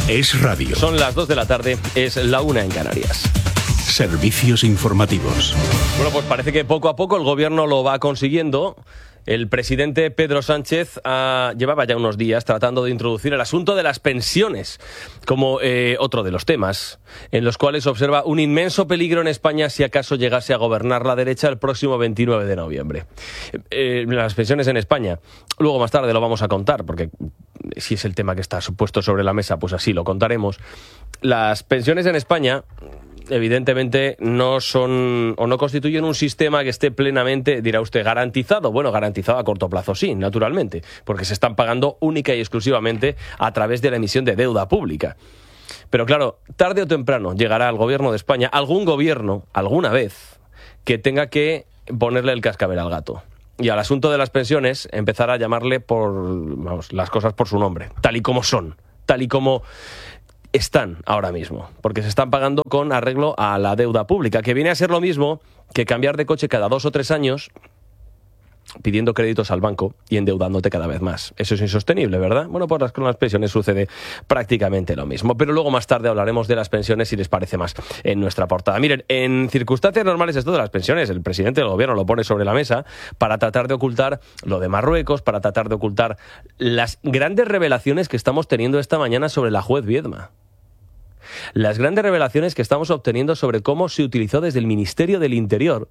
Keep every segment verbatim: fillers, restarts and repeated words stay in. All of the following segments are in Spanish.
Es radio. Son las dos de la tarde, es la una en Canarias. Servicios informativos. Bueno, pues parece que poco a poco el gobierno lo va consiguiendo. El presidente Pedro Sánchez uh, llevaba ya unos días tratando de introducir el asunto de las pensiones como eh, otro de los temas en los cuales observa un inmenso peligro en España si acaso llegase a gobernar la derecha el próximo veintinueve de noviembre. Eh, las pensiones en España, luego más tarde lo vamos a contar, porque si es el tema que está puesto sobre la mesa, pues así lo contaremos. Las pensiones en España evidentemente no son o no constituyen un sistema que esté plenamente, dirá usted, garantizado. Bueno, garantizado a corto plazo sí, naturalmente, porque se están pagando única y exclusivamente a través de la emisión de deuda pública. Pero claro, tarde o temprano llegará al gobierno de España algún gobierno, alguna vez, que tenga que ponerle el cascabel al gato. Y al asunto de las pensiones empezar a llamarle por, vamos, las cosas por su nombre, tal y como son, tal y como están ahora mismo, porque se están pagando con arreglo a la deuda pública, que viene a ser lo mismo que cambiar de coche cada dos o tres años pidiendo créditos al banco y endeudándote cada vez más. Eso es insostenible, ¿verdad? Bueno, pues con las pensiones sucede prácticamente lo mismo. Pero luego más tarde hablaremos de las pensiones si les parece más en nuestra portada. Miren, en circunstancias normales esto de las pensiones, el presidente del gobierno lo pone sobre la mesa para tratar de ocultar lo de Marruecos, para tratar de ocultar las grandes revelaciones que estamos teniendo esta mañana sobre la juez Viedma. Las grandes revelaciones que estamos obteniendo sobre cómo se utilizó desde el Ministerio del Interior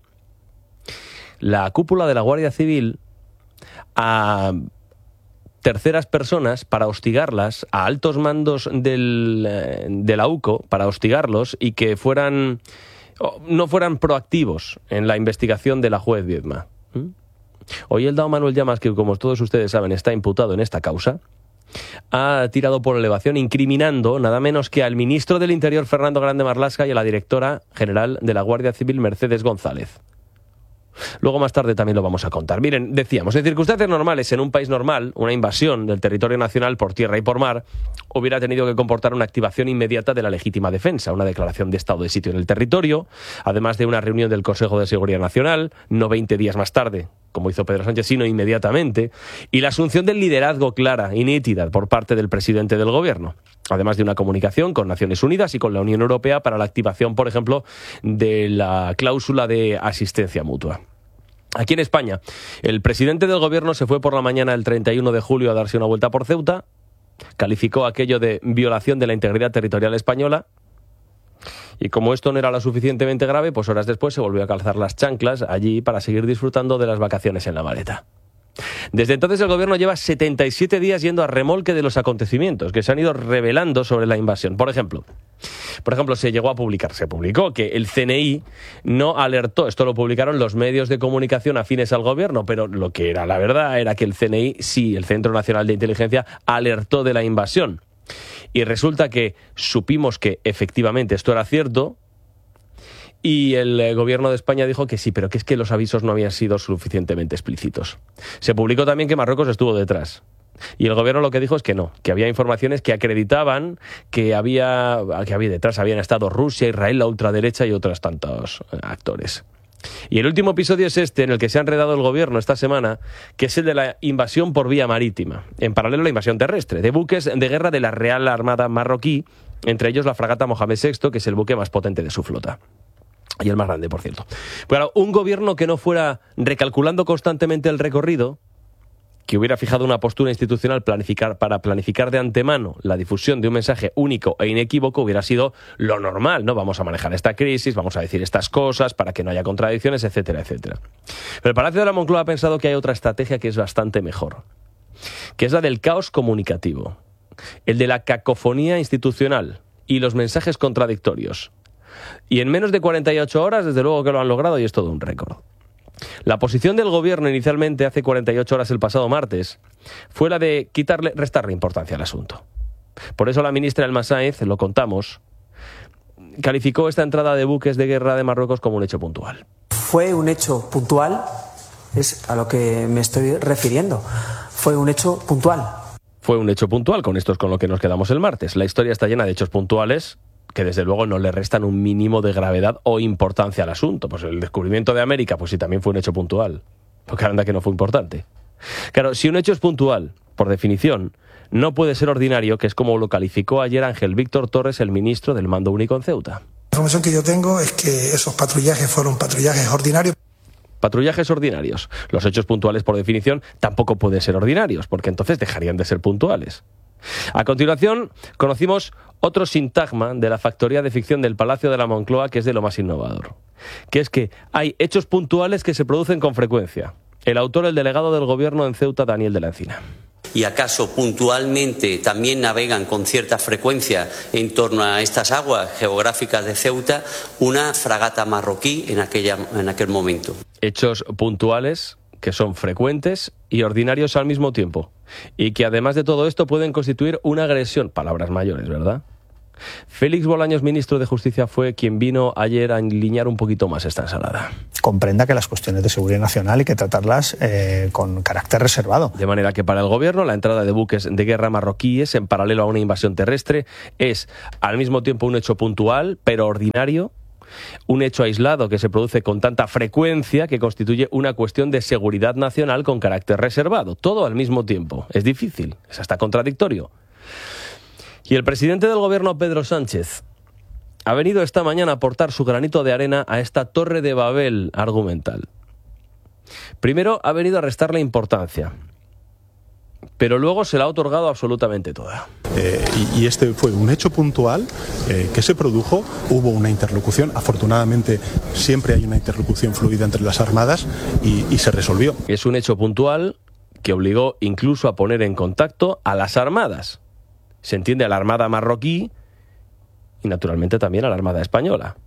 la cúpula de la Guardia Civil a terceras personas para hostigarlas, a altos mandos del, de la U C O para hostigarlos y que fueran no fueran proactivos en la investigación de la juez Viedma. ¿Mm? Hoy el dao Manuel Llamas, que como todos ustedes saben está imputado en esta causa, ha tirado por elevación incriminando nada menos que al ministro del Interior Fernando Grande Marlaska y a la directora general de la Guardia Civil Mercedes González. Luego más tarde también lo vamos a contar. Miren, decíamos, en circunstancias normales, en un país normal, una invasión del territorio nacional por tierra y por mar hubiera tenido que comportar una activación inmediata de la legítima defensa, una declaración de estado de sitio en el territorio, además de una reunión del Consejo de Seguridad Nacional, no veinte días más tarde, como hizo Pedro Sánchez, sino inmediatamente, y la asunción del liderazgo clara y nítida por parte del presidente del gobierno, además de una comunicación con Naciones Unidas y con la Unión Europea para la activación, por ejemplo, de la cláusula de asistencia mutua. Aquí en España, el presidente del gobierno se fue por la mañana del treinta y uno de julio a darse una vuelta por Ceuta, calificó aquello de violación de la integridad territorial española, y como esto no era lo suficientemente grave, pues horas después se volvió a calzar las chanclas allí para seguir disfrutando de las vacaciones en la maleta. Desde entonces el gobierno lleva setenta y siete días yendo a remolque de los acontecimientos que se han ido revelando sobre la invasión. Por ejemplo, por ejemplo, se llegó a publicar, se publicó que el C N I no alertó, esto lo publicaron los medios de comunicación afines al gobierno, pero lo que era la verdad era que el C N I, sí, el Centro Nacional de Inteligencia, alertó de la invasión. Y resulta que supimos que efectivamente esto era cierto, y el gobierno de España dijo que sí, pero que es que los avisos no habían sido suficientemente explícitos. Se publicó también que Marruecos estuvo detrás. Y el gobierno lo que dijo es que no, que había informaciones que acreditaban que había, que había detrás habían estado Rusia, Israel, la ultraderecha y otros tantos actores. Y el último episodio es este, en el que se ha enredado el gobierno esta semana, que es el de la invasión por vía marítima, en paralelo a la invasión terrestre, de buques de guerra de la Real Armada marroquí, entre ellos la fragata Mohamed sexto, que es el buque más potente de su flota. Y el más grande, por cierto. Pero un gobierno que no fuera recalculando constantemente el recorrido, que hubiera fijado una postura institucional planificar, para planificar de antemano la difusión de un mensaje único e inequívoco, hubiera sido lo normal, ¿no? Vamos a manejar esta crisis, vamos a decir estas cosas para que no haya contradicciones, etcétera, etcétera. Pero el Palacio de la Moncloa ha pensado que hay otra estrategia que es bastante mejor, que es la del caos comunicativo, el de la cacofonía institucional y los mensajes contradictorios. Y en menos de cuarenta y ocho horas, desde luego que lo han logrado y es todo un récord. La posición del gobierno inicialmente, hace cuarenta y ocho horas el pasado martes, fue la de quitarle, restarle importancia al asunto. Por eso la ministra Elma Sáenz, lo contamos, calificó esta entrada de buques de guerra de Marruecos como un hecho puntual. Fue un hecho puntual, es a lo que me estoy refiriendo. Fue un hecho puntual. Fue un hecho puntual, con esto es con lo que nos quedamos el martes. La historia está llena de hechos puntuales que desde luego no le restan un mínimo de gravedad o importancia al asunto. Pues el descubrimiento de América, pues sí, también fue un hecho puntual. Porque anda que no fue importante. Claro, si un hecho es puntual, por definición, no puede ser ordinario, que es como lo calificó ayer Ángel Víctor Torres, el ministro del Mando Único en Ceuta. La información que yo tengo es que esos patrullajes fueron patrullajes ordinarios. Patrullajes ordinarios. Los hechos puntuales, por definición, tampoco pueden ser ordinarios, porque entonces dejarían de ser puntuales. A continuación, conocimos otro sintagma de la factoría de ficción del Palacio de la Moncloa, que es de lo más innovador, que es que hay hechos puntuales que se producen con frecuencia. El autor, el delegado del Gobierno en Ceuta, Daniel de la Encina. ¿Y acaso puntualmente también navegan con cierta frecuencia en torno a estas aguas geográficas de Ceuta una fragata marroquí en, aquella, en aquel momento? Hechos puntuales que son frecuentes y ordinarios al mismo tiempo, y que además de todo esto pueden constituir una agresión, palabras mayores, ¿verdad? Félix Bolaños, ministro de Justicia, fue quien vino ayer a enliñar un poquito más esta ensalada. Comprenda que las cuestiones de seguridad nacional hay que tratarlas eh, con carácter reservado. De manera que para el Gobierno la entrada de buques de guerra marroquíes en paralelo a una invasión terrestre es al mismo tiempo un hecho puntual, pero ordinario, un hecho aislado que se produce con tanta frecuencia que constituye una cuestión de seguridad nacional con carácter reservado. Todo al mismo tiempo. Es difícil, es hasta contradictorio. Y el presidente del Gobierno, Pedro Sánchez, ha venido esta mañana a aportar su granito de arena a esta torre de Babel argumental. Primero ha venido a restarle importancia, pero luego se la ha otorgado absolutamente toda. Eh, y, y este fue un hecho puntual eh, que se produjo, hubo una interlocución, afortunadamente siempre hay una interlocución fluida entre las armadas y, y se resolvió. Es un hecho puntual que obligó incluso a poner en contacto a las armadas. Se entiende a la Armada marroquí y naturalmente también a la Armada española.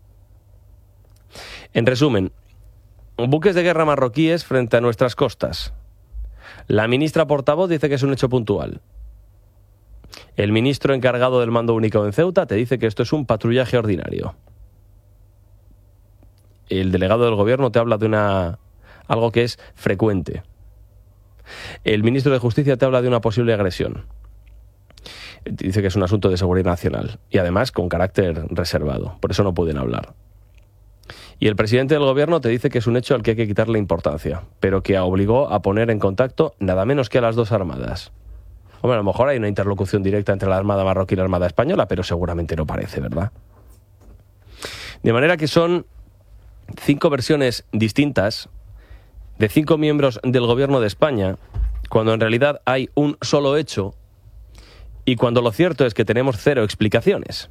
En resumen, buques de guerra marroquíes frente a nuestras costas. La ministra portavoz dice que es un hecho puntual. El ministro encargado del Mando Único en Ceuta te dice que esto es un patrullaje ordinario. El delegado del Gobierno te habla de una algo que es frecuente. El ministro de Justicia te habla de una posible agresión. Dice que es un asunto de seguridad nacional y además con carácter reservado, por eso no pueden hablar. Y el presidente del Gobierno te dice que es un hecho al que hay que quitarle importancia, pero que obligó a poner en contacto nada menos que a las dos armadas. Hombre, a lo mejor hay una interlocución directa entre la Armada marroquí y la Armada española, pero seguramente no parece, ¿verdad? De manera que son cinco versiones distintas de cinco miembros del Gobierno de España, cuando en realidad hay un solo hecho y cuando lo cierto es que tenemos cero explicaciones.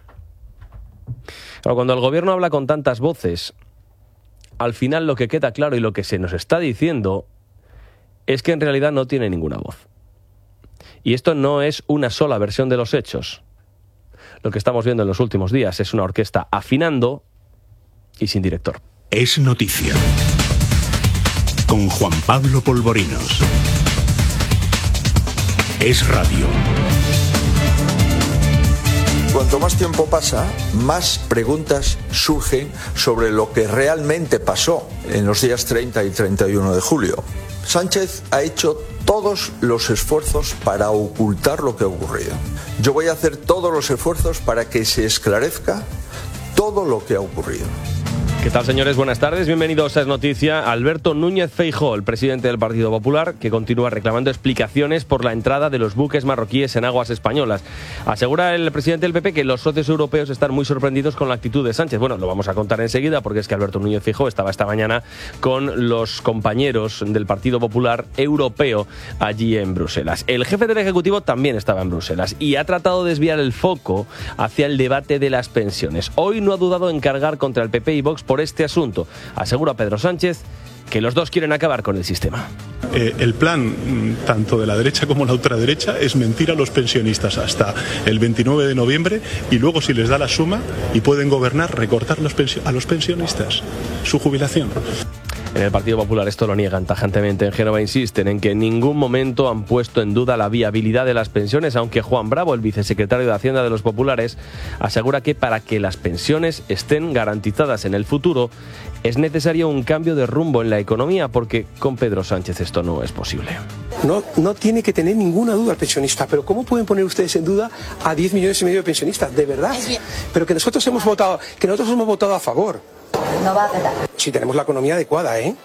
Pero cuando el Gobierno habla con tantas voces, al final lo que queda claro y lo que se nos está diciendo es que en realidad no tiene ninguna voz. Y esto no es una sola versión de los hechos. Lo que estamos viendo en los últimos días es una orquesta afinando y sin director. Es noticia. Con Juan Pablo Polvorinos. Es radio. Cuanto más tiempo pasa, más preguntas surgen sobre lo que realmente pasó en los días treinta y treinta y uno de julio. Sánchez ha hecho todos los esfuerzos para ocultar lo que ha ocurrido. Yo voy a hacer todos los esfuerzos para que se esclarezca todo lo que ha ocurrido. ¿Qué tal, señores? Buenas tardes. Bienvenidos a Es Noticia. Alberto Núñez Feijóo, el presidente del Partido Popular, que continúa reclamando explicaciones por la entrada de los buques marroquíes en aguas españolas. Asegura el presidente del P P que los socios europeos están muy sorprendidos con la actitud de Sánchez. Bueno, lo vamos a contar enseguida porque es que Alberto Núñez Feijóo estaba esta mañana con los compañeros del Partido Popular Europeo allí en Bruselas. El jefe del Ejecutivo también estaba en Bruselas y ha tratado de desviar el foco hacia el debate de las pensiones. Hoy no ha dudado en cargar contra el P P y Vox por este asunto. Asegura Pedro Sánchez que los dos quieren acabar con el sistema. Eh, el plan, tanto de la derecha como la ultraderecha, es mentir a los pensionistas hasta el veintinueve de noviembre y luego, si les da la suma y pueden gobernar, recortar los pensio- a los pensionistas su jubilación. En el Partido Popular esto lo niegan tajantemente. En Génova insisten en que en ningún momento han puesto en duda la viabilidad de las pensiones, aunque Juan Bravo, el vicesecretario de Hacienda de los Populares, asegura que para que las pensiones estén garantizadas en el futuro es necesario un cambio de rumbo en la economía, porque con Pedro Sánchez esto no es posible. No, no tiene que tener ninguna duda el pensionista, pero ¿cómo pueden poner ustedes en duda a diez millones y medio de pensionistas? ¿De verdad? Pero que nosotros hemos votado, que nosotros hemos votado a favor. No va a quedar. Si tenemos la economía adecuada, ¿eh?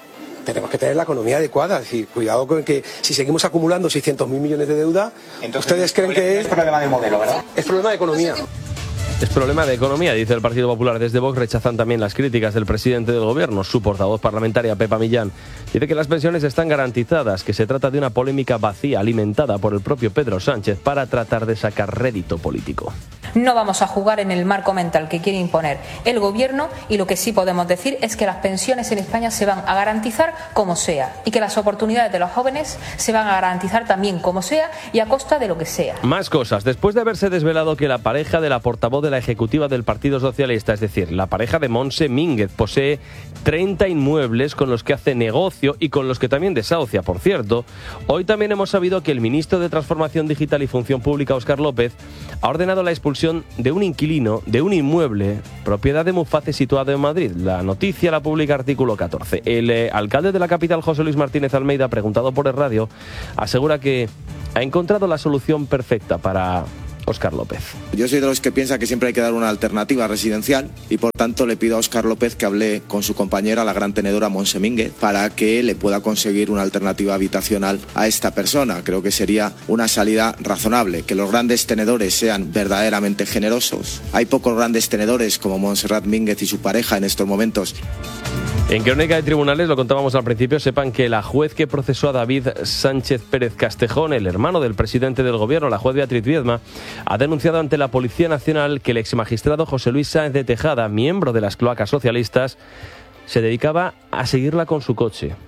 tenemos que tener la economía adecuada. Es decir, cuidado con que si seguimos acumulando seiscientos mil millones de deuda, entonces ustedes creen que es problema de modelo, ¿verdad? Es problema de economía. Es problema de economía, dice el Partido Popular. Desde Vox rechazan también las críticas del presidente del gobierno. Su portavoz parlamentaria, Pepa Millán, dice que las pensiones están garantizadas, que se trata de una polémica vacía alimentada por el propio Pedro Sánchez para tratar de sacar rédito político. No vamos a jugar en el marco mental que quiere imponer el gobierno, y lo que sí podemos decir es que las pensiones en España se van a garantizar como sea, y que las oportunidades de los jóvenes se van a garantizar también como sea y a costa de lo que sea. Más cosas. Después de haberse desvelado que la pareja de la portavoz de la ejecutiva del Partido Socialista, es decir, la pareja de Montse Mínguez, posee treinta inmuebles con los que hace negocio y con los que también desahucia, por cierto, hoy también hemos sabido que el ministro de Transformación Digital y Función Pública, Óscar López, ha ordenado la expulsión de un inquilino de un inmueble propiedad de Muface situado en Madrid. La noticia la publica Artículo catorce. El eh, alcalde de la capital, José Luis Martínez Almeida, preguntado por el radio, asegura que ha encontrado la solución perfecta para Óscar López. Yo soy de los que piensa que siempre hay que dar una alternativa residencial y por tanto le pido a Óscar López que hable con su compañera, la gran tenedora Montse Mínguez, para que le pueda conseguir una alternativa habitacional a esta persona. Creo que sería una salida razonable, que los grandes tenedores sean verdaderamente generosos. Hay pocos grandes tenedores como Montserrat Mínguez y su pareja en estos momentos. En Crónica de Tribunales, lo contábamos al principio, sepan que la juez que procesó a David Sánchez Pérez Castejón, el hermano del presidente del gobierno, la juez Beatriz Viedma, ha denunciado ante la Policía Nacional que el exmagistrado José Luis Sáenz de Tejada, miembro de las cloacas socialistas, se dedicaba a seguirla con su coche.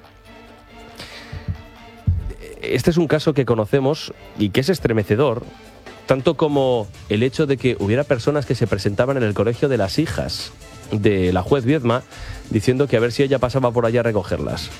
Este es un caso que conocemos y que es estremecedor, tanto como el hecho de que hubiera personas que se presentaban en el colegio de las hijas de la juez Viedma diciendo que a ver si ella pasaba por allá a recogerlas,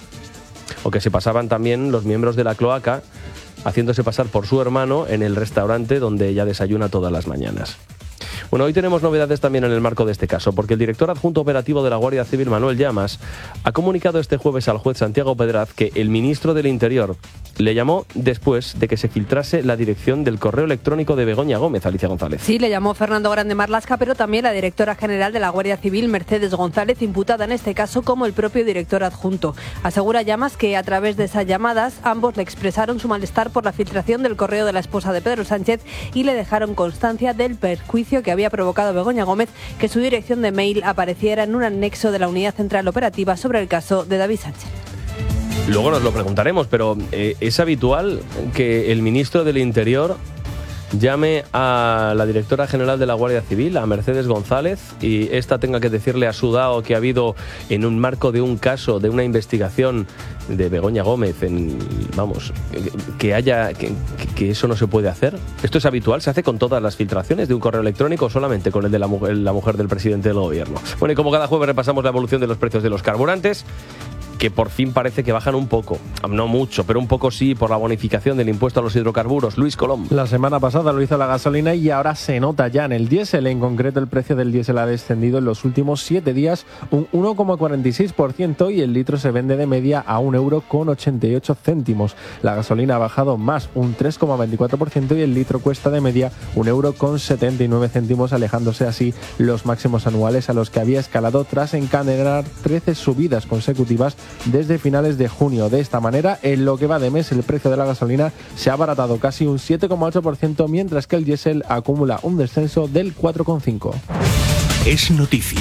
o que se pasaban también los miembros de la cloaca haciéndose pasar por su hermano en el restaurante donde ella desayuna todas las mañanas. Bueno, hoy tenemos novedades también en el marco de este caso, porque el director adjunto operativo de la Guardia Civil, Manuel Llamas, ha comunicado este jueves al juez Santiago Pedraz que el ministro del Interior le llamó después de que se filtrase la dirección del correo electrónico de Begoña Gómez. Alicia González. Sí, le llamó Fernando Grande Marlaska, pero también la directora general de la Guardia Civil, Mercedes González, imputada en este caso como el propio director adjunto. Asegura Llamas que a través de esas llamadas ambos le expresaron su malestar por la filtración del correo de la esposa de Pedro Sánchez y le dejaron constancia del perjuicio que había provocado Begoña Gómez que su dirección de mail apareciera en un anexo de la Unidad Central Operativa sobre el caso de David Sánchez. Luego nos lo preguntaremos, pero eh, ¿es habitual que el ministro del Interior llame a la directora general de la Guardia Civil, a Mercedes González, y esta tenga que decirle a su D A O que ha habido, en un marco de un caso, de una investigación de Begoña Gómez, en, vamos, que haya que, que eso no se puede hacer? ¿Esto es habitual? ¿Se hace con todas las filtraciones de un correo electrónico o solamente con el de la mujer, la mujer del presidente del gobierno? Bueno, y como cada jueves repasamos la evolución de los precios de los carburantes, que por fin parece que bajan un poco, no mucho, pero un poco sí, por la bonificación del impuesto a los hidrocarburos. Luis Colom. La semana pasada lo hizo la gasolina y ahora se nota ya en el diésel. En concreto, el precio del diésel ha descendido en los últimos siete días un uno coma cuarenta y seis por ciento y el litro se vende de media a un euro con ochenta y ocho céntimos. La gasolina ha bajado más, un tres coma veinticuatro por ciento, y el litro cuesta de media un euro con setenta y nueve céntimos, alejándose así los máximos anuales a los que había escalado tras encadenar trece subidas consecutivas desde finales de junio. De esta manera, en lo que va de mes, el precio de la gasolina se ha abaratado casi un siete coma ocho por ciento, mientras que el diésel acumula un descenso del cuatro coma cinco por ciento. Es noticia.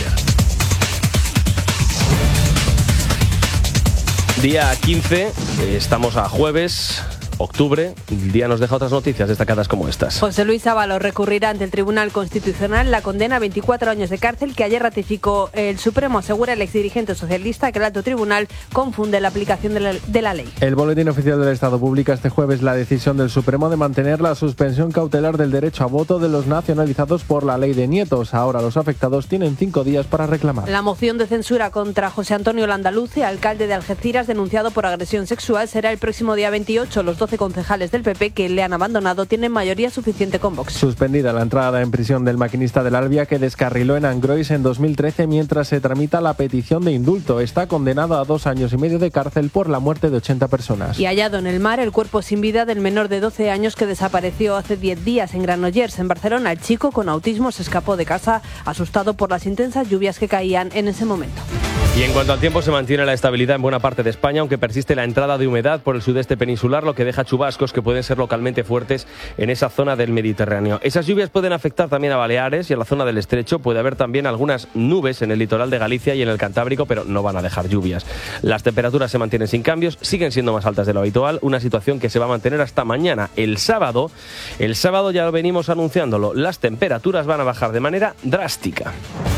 Día quince, estamos a jueves, octubre. El día nos deja otras noticias destacadas como estas. José Luis Ábalos recurrirá ante el Tribunal Constitucional la condena a veinticuatro años de cárcel que ayer ratificó el Supremo. Asegura el exdirigente socialista que el alto tribunal confunde la aplicación de la, de la ley. El Boletín Oficial del Estado publica este jueves la decisión del Supremo de mantener la suspensión cautelar del derecho a voto de los nacionalizados por la ley de nietos. Ahora los afectados tienen cinco días para reclamar. La moción de censura contra José Antonio Landaluce, alcalde de Algeciras, denunciado por agresión sexual, será el próximo día veintiocho. Los doce concejales del P P que le han abandonado tienen mayoría suficiente con Vox. Suspendida la entrada en prisión del maquinista del Albia que descarriló en Angrois en dos mil trece mientras se tramita la petición de indulto. Está condenado a dos años y medio de cárcel por la muerte de ochenta personas. Y hallado en el mar el cuerpo sin vida del menor de doce años que desapareció hace diez días en Granollers, en Barcelona. El chico con autismo se escapó de casa asustado por las intensas lluvias que caían en ese momento. Y en cuanto al tiempo, se mantiene la estabilidad en buena parte de España, aunque persiste la entrada de humedad por el sudeste peninsular, lo que deja chubascos que pueden ser localmente fuertes en esa zona del Mediterráneo. Esas lluvias pueden afectar también a Baleares y a la zona del Estrecho. Puede haber también algunas nubes en el litoral de Galicia y en el Cantábrico, pero no van a dejar lluvias. Las temperaturas se mantienen sin cambios, siguen siendo más altas de lo habitual, una situación que se va a mantener hasta mañana. El sábado, el sábado ya lo venimos anunciándolo, las temperaturas van a bajar de manera drástica.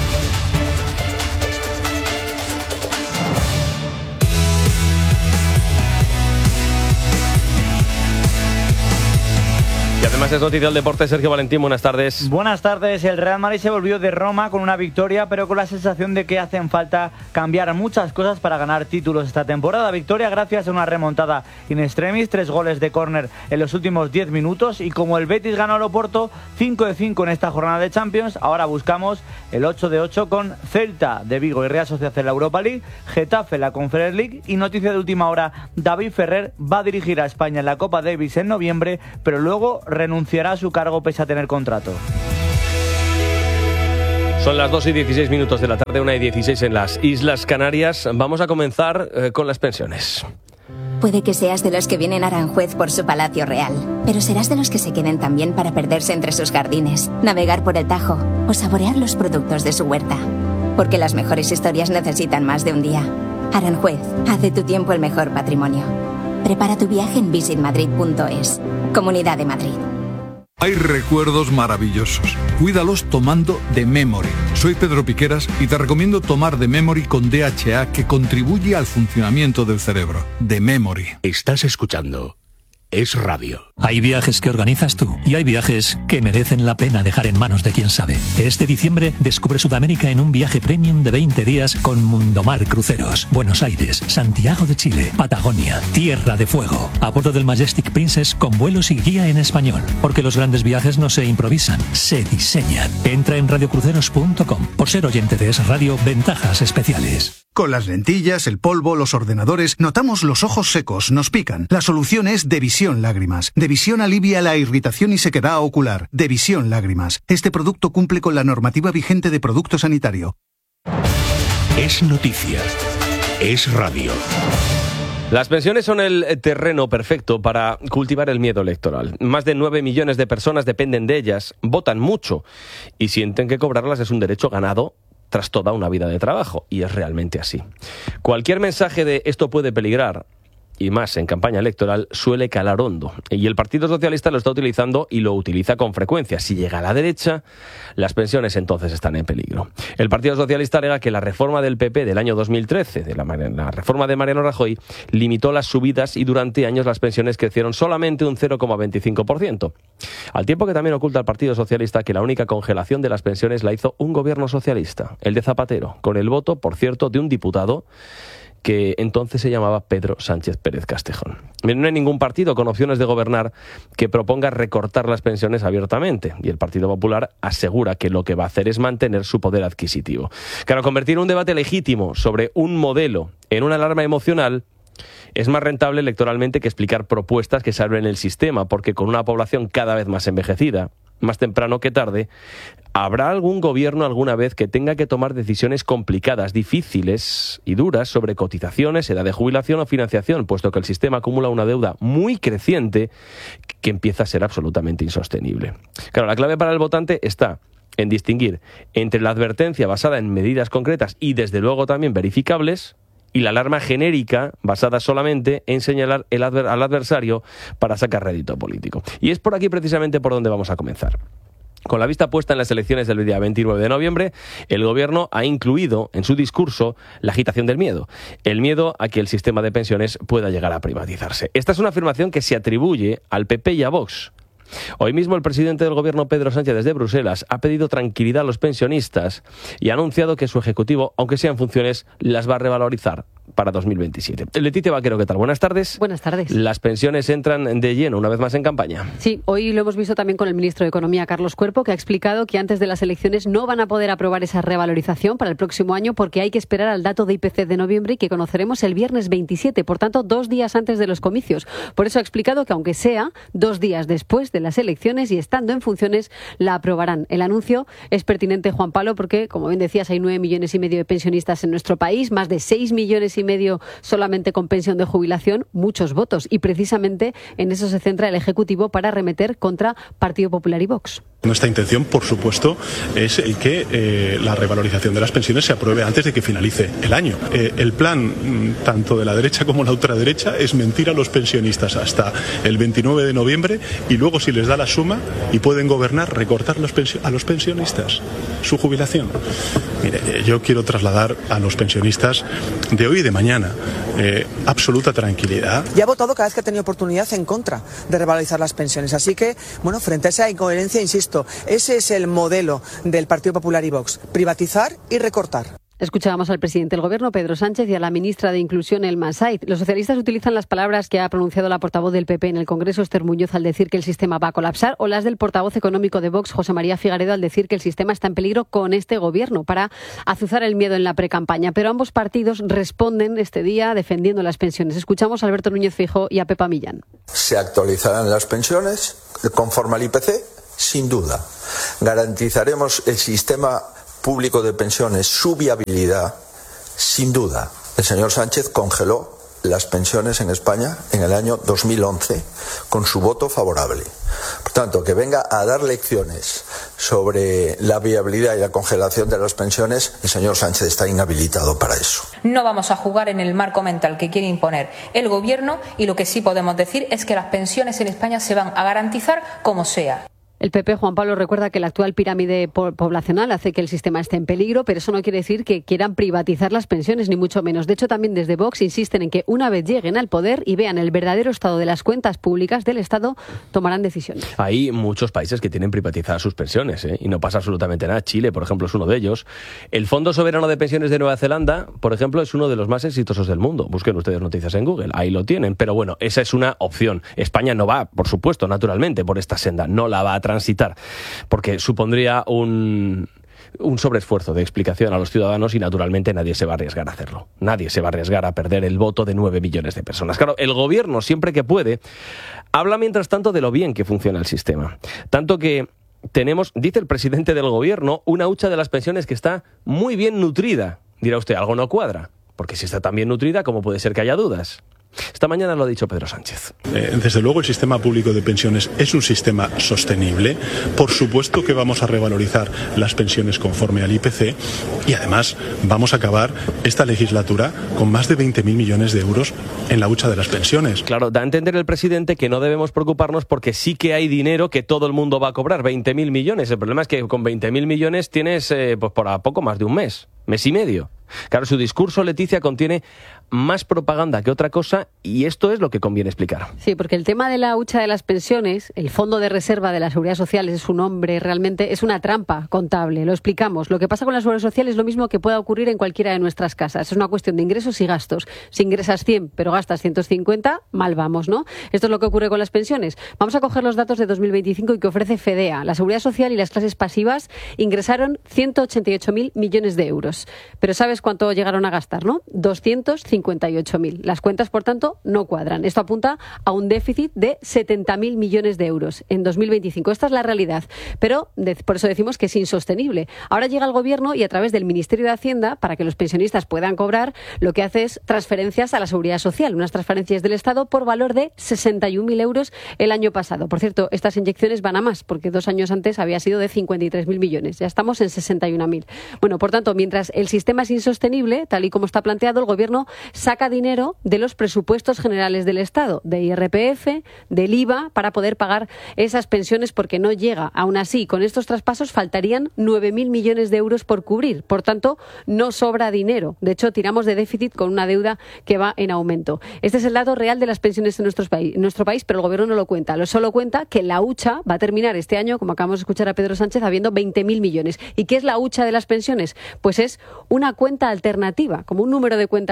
Y además es noticia del deporte. Sergio Valentín, buenas tardes. Buenas tardes. El Real Madrid se volvió de Roma con una victoria, pero con la sensación de que hacen falta cambiar muchas cosas para ganar títulos esta temporada. Victoria gracias a una remontada in extremis, tres goles de córner en los últimos diez minutos, y como el Betis ganó al Oporto, cinco de cinco en esta jornada de Champions, ahora buscamos el ocho de ocho con Celta de Vigo y Real Sociedad en la Europa League, Getafe en la Conference League, y noticia de última hora, David Ferrer va a dirigir a España en la Copa Davis en noviembre, pero luego renunciará a su cargo pese a tener contrato. Son las dos y dieciséis minutos de la tarde, una y dieciséis en las Islas Canarias. Vamos a comenzar eh, con las pensiones. Puede que seas de los que vienen a Aranjuez por su palacio real, pero serás de los que se queden también para perderse entre sus jardines, navegar por el Tajo o saborear los productos de su huerta. Porque las mejores historias necesitan más de un día. Aranjuez, haz de tu tiempo el mejor patrimonio. Prepara tu viaje en visit madrid punto es. Comunidad de Madrid. Hay recuerdos maravillosos. Cuídalos tomando The Memory. Soy Pedro Piqueras y te recomiendo tomar The Memory con D H A, que contribuye al funcionamiento del cerebro. The Memory. Estás escuchando Es Radio. Hay viajes que organizas tú y hay viajes que merecen la pena dejar en manos de quien sabe. Este diciembre descubre Sudamérica en un viaje premium de veinte días con Mundomar Cruceros. Buenos Aires, Santiago de Chile, Patagonia, Tierra de Fuego. A bordo del Majestic Princess con vuelos y guía en español. Porque los grandes viajes no se improvisan, se diseñan. Entra en radio cruceros punto com. Por ser oyente de Es Radio, ventajas especiales. Con las lentillas, el polvo, los ordenadores, notamos los ojos secos, nos pican. La solución es Devisión Lágrimas. Devisión alivia la irritación y sequedad ocular. Devisión Lágrimas. Este producto cumple con la normativa vigente de producto sanitario. Es noticia. Es radio. Las pensiones son el terreno perfecto para cultivar el miedo electoral. Más de nueve millones de personas dependen de ellas, votan mucho y sienten que cobrarlas es un derecho ganado tras toda una vida de trabajo, y es realmente así. Cualquier mensaje de esto puede peligrar, y más en campaña electoral, suele calar hondo. Y el Partido Socialista lo está utilizando y lo utiliza con frecuencia. Si llega a la derecha, las pensiones entonces están en peligro. El Partido Socialista alega que la reforma del P P del año dos mil trece, de la, la reforma de Mariano Rajoy, limitó las subidas y durante años las pensiones crecieron solamente un cero coma veinticinco por ciento. Al tiempo que también oculta el Partido Socialista que la única congelación de las pensiones la hizo un gobierno socialista, el de Zapatero, con el voto, por cierto, de un diputado que entonces se llamaba Pedro Sánchez Pérez Castejón. No hay ningún partido con opciones de gobernar que proponga recortar las pensiones abiertamente, y el Partido Popular asegura que lo que va a hacer es mantener su poder adquisitivo. Claro, convertir un debate legítimo sobre un modelo en una alarma emocional es más rentable electoralmente que explicar propuestas que salven el sistema, porque con una población cada vez más envejecida, más temprano que tarde, habrá algún gobierno alguna vez que tenga que tomar decisiones complicadas, difíciles y duras sobre cotizaciones, edad de jubilación o financiación, puesto que el sistema acumula una deuda muy creciente que empieza a ser absolutamente insostenible. Claro, la clave para el votante está en distinguir entre la advertencia basada en medidas concretas y desde luego también verificables, y la alarma genérica basada solamente en señalar el adver- al adversario para sacar rédito político. Y es por aquí precisamente por donde vamos a comenzar. Con la vista puesta en las elecciones del día veintinueve de noviembre, el Gobierno ha incluido en su discurso la agitación del miedo. El miedo a que el sistema de pensiones pueda llegar a privatizarse. Esta es una afirmación que se atribuye al P P y a Vox. Hoy mismo el presidente del Gobierno, Pedro Sánchez, desde Bruselas, ha pedido tranquilidad a los pensionistas y ha anunciado que su ejecutivo, aunque sea en funciones, las va a revalorizar para dos mil veintisiete. Leticia Vaquero, ¿qué tal? Buenas tardes. Buenas tardes. Las pensiones entran de lleno una vez más en campaña. Sí, hoy lo hemos visto también con el ministro de Economía, Carlos Cuerpo, que ha explicado que antes de las elecciones no van a poder aprobar esa revalorización para el próximo año porque hay que esperar al dato de I P C de noviembre y que conoceremos el viernes veintisiete, por tanto, dos días antes de los comicios. Por eso ha explicado que aunque sea dos días después de de las elecciones y, estando en funciones, la aprobarán. El anuncio es pertinente, Juan Pablo, porque, como bien decías, hay nueve millones y medio de pensionistas en nuestro país, más de seis millones y medio solamente con pensión de jubilación, muchos votos. Y precisamente en eso se centra el Ejecutivo para arremeter contra Partido Popular y Vox. Nuestra intención, por supuesto, es el que eh, la revalorización de las pensiones se apruebe antes de que finalice el año. Eh, el plan, tanto de la derecha como la ultraderecha, es mentir a los pensionistas hasta el veintinueve de noviembre y luego, si les da la suma y pueden gobernar, recortar los a los pensionistas su jubilación. Mire, yo quiero trasladar a los pensionistas de hoy y de mañana eh, absoluta tranquilidad. Ya he votado cada vez que he tenido oportunidad en contra de revalorizar las pensiones. Así que, bueno, frente a esa incoherencia, insisto, ese es el modelo del Partido Popular y Vox: privatizar y recortar. Escuchábamos al presidente del Gobierno, Pedro Sánchez, y a la ministra de Inclusión, Elma Said. Los socialistas utilizan las palabras que ha pronunciado la portavoz del P P en el Congreso, Esther Muñoz, al decir que el sistema va a colapsar, o las del portavoz económico de Vox, José María Figaredo, al decir que el sistema está en peligro con este Gobierno, para azuzar el miedo en la precampaña. Pero ambos partidos responden este día defendiendo las pensiones. Escuchamos a Alberto Núñez Feijóo y a Pepa Millán. ¿Se actualizarán las pensiones conforme al I P C? Sin duda. ¿Garantizaremos el sistema público de pensiones, su viabilidad? Sin duda. El señor Sánchez congeló las pensiones en España en el año dos mil once con su voto favorable. Por tanto, que venga a dar lecciones sobre la viabilidad y la congelación de las pensiones, el señor Sánchez está inhabilitado para eso. No vamos a jugar en el marco mental que quiere imponer el Gobierno, y lo que sí podemos decir es que las pensiones en España se van a garantizar como sea. El P P, Juan Pablo, recuerda que la actual pirámide po- poblacional hace que el sistema esté en peligro, pero eso no quiere decir que quieran privatizar las pensiones, ni mucho menos. De hecho, también desde Vox insisten en que una vez lleguen al poder y vean el verdadero estado de las cuentas públicas del Estado, tomarán decisiones. Hay muchos países que tienen privatizadas sus pensiones, ¿eh? Y no pasa absolutamente nada. Chile, por ejemplo, es uno de ellos. El Fondo Soberano de Pensiones de Nueva Zelanda, por ejemplo, es uno de los más exitosos del mundo. Busquen ustedes noticias en Google, ahí lo tienen. Pero bueno, esa es una opción. España no va, por supuesto, naturalmente, por esta senda. No la va a transitar, porque supondría un, un sobreesfuerzo de explicación a los ciudadanos y, naturalmente, nadie se va a arriesgar a hacerlo. Nadie se va a arriesgar a perder el voto de nueve millones de personas. Claro, el Gobierno, siempre que puede, habla mientras tanto de lo bien que funciona el sistema. Tanto que tenemos, dice el presidente del Gobierno, una hucha de las pensiones que está muy bien nutrida. Dirá usted, algo no cuadra, porque si está tan bien nutrida, ¿cómo puede ser que haya dudas? Esta mañana lo ha dicho Pedro Sánchez. Eh, desde luego el sistema público de pensiones es un sistema sostenible. Por supuesto que vamos a revalorizar las pensiones conforme al I P C y además vamos a acabar esta legislatura con más de veinte mil millones de euros en la hucha de las pensiones. Claro, da a entender el presidente que no debemos preocuparnos porque sí que hay dinero que todo el mundo va a cobrar, veinte mil millones. El problema es que con veinte mil millones tienes eh, pues por a poco más de un mes, mes y medio. Claro, su discurso, Leticia, contiene más propaganda que otra cosa, y esto es lo que conviene explicar. Sí, porque el tema de la hucha de las pensiones, el Fondo de Reserva de la Seguridad Social es su nombre, realmente es una trampa contable. Lo explicamos. Lo que pasa con la Seguridad Social es lo mismo que pueda ocurrir en cualquiera de nuestras casas. Es una cuestión de ingresos y gastos. Si ingresas cien, pero gastas ciento cincuenta, mal vamos, ¿no? Esto es lo que ocurre con las pensiones. Vamos a coger los datos de dos mil veinticinco y que ofrece FEDEA. La Seguridad Social y las clases pasivas ingresaron ciento ochenta y ocho mil millones de euros. Pero ¿sabes cuánto llegaron a gastar, no? doscientos cincuenta y ocho mil. Las cuentas, por tanto, no cuadran. Esto apunta a un déficit de setenta mil millones de euros en dos mil veinticinco. Esta es la realidad. Pero de, por eso decimos que es insostenible. Ahora llega el Gobierno y, a través del Ministerio de Hacienda, para que los pensionistas puedan cobrar, lo que hace es transferencias a la Seguridad Social. Unas transferencias del Estado por valor de sesenta y un mil euros el año pasado. Por cierto, estas inyecciones van a más, porque dos años antes había sido de cincuenta y tres mil millones. Ya estamos en sesenta y un mil. Bueno, por tanto, mientras el sistema es insostenible, tal y como está planteado, el Gobierno saca dinero de los presupuestos generales del Estado, de I R P F, del I V A, para poder pagar esas pensiones, porque no llega. Aún así, con estos traspasos faltarían nueve mil millones de euros por cubrir. Por tanto, no sobra dinero. De hecho, tiramos de déficit con una deuda que va en aumento. Este es el dato real de las pensiones en nuestro país, en nuestro país, pero el Gobierno no lo cuenta. Lo solo cuenta que la hucha va a terminar este año, como acabamos de escuchar a Pedro Sánchez, habiendo veinte mil millones. ¿Y qué es la hucha de las pensiones? Pues es una cuenta alternativa, como un número de cuenta alternativa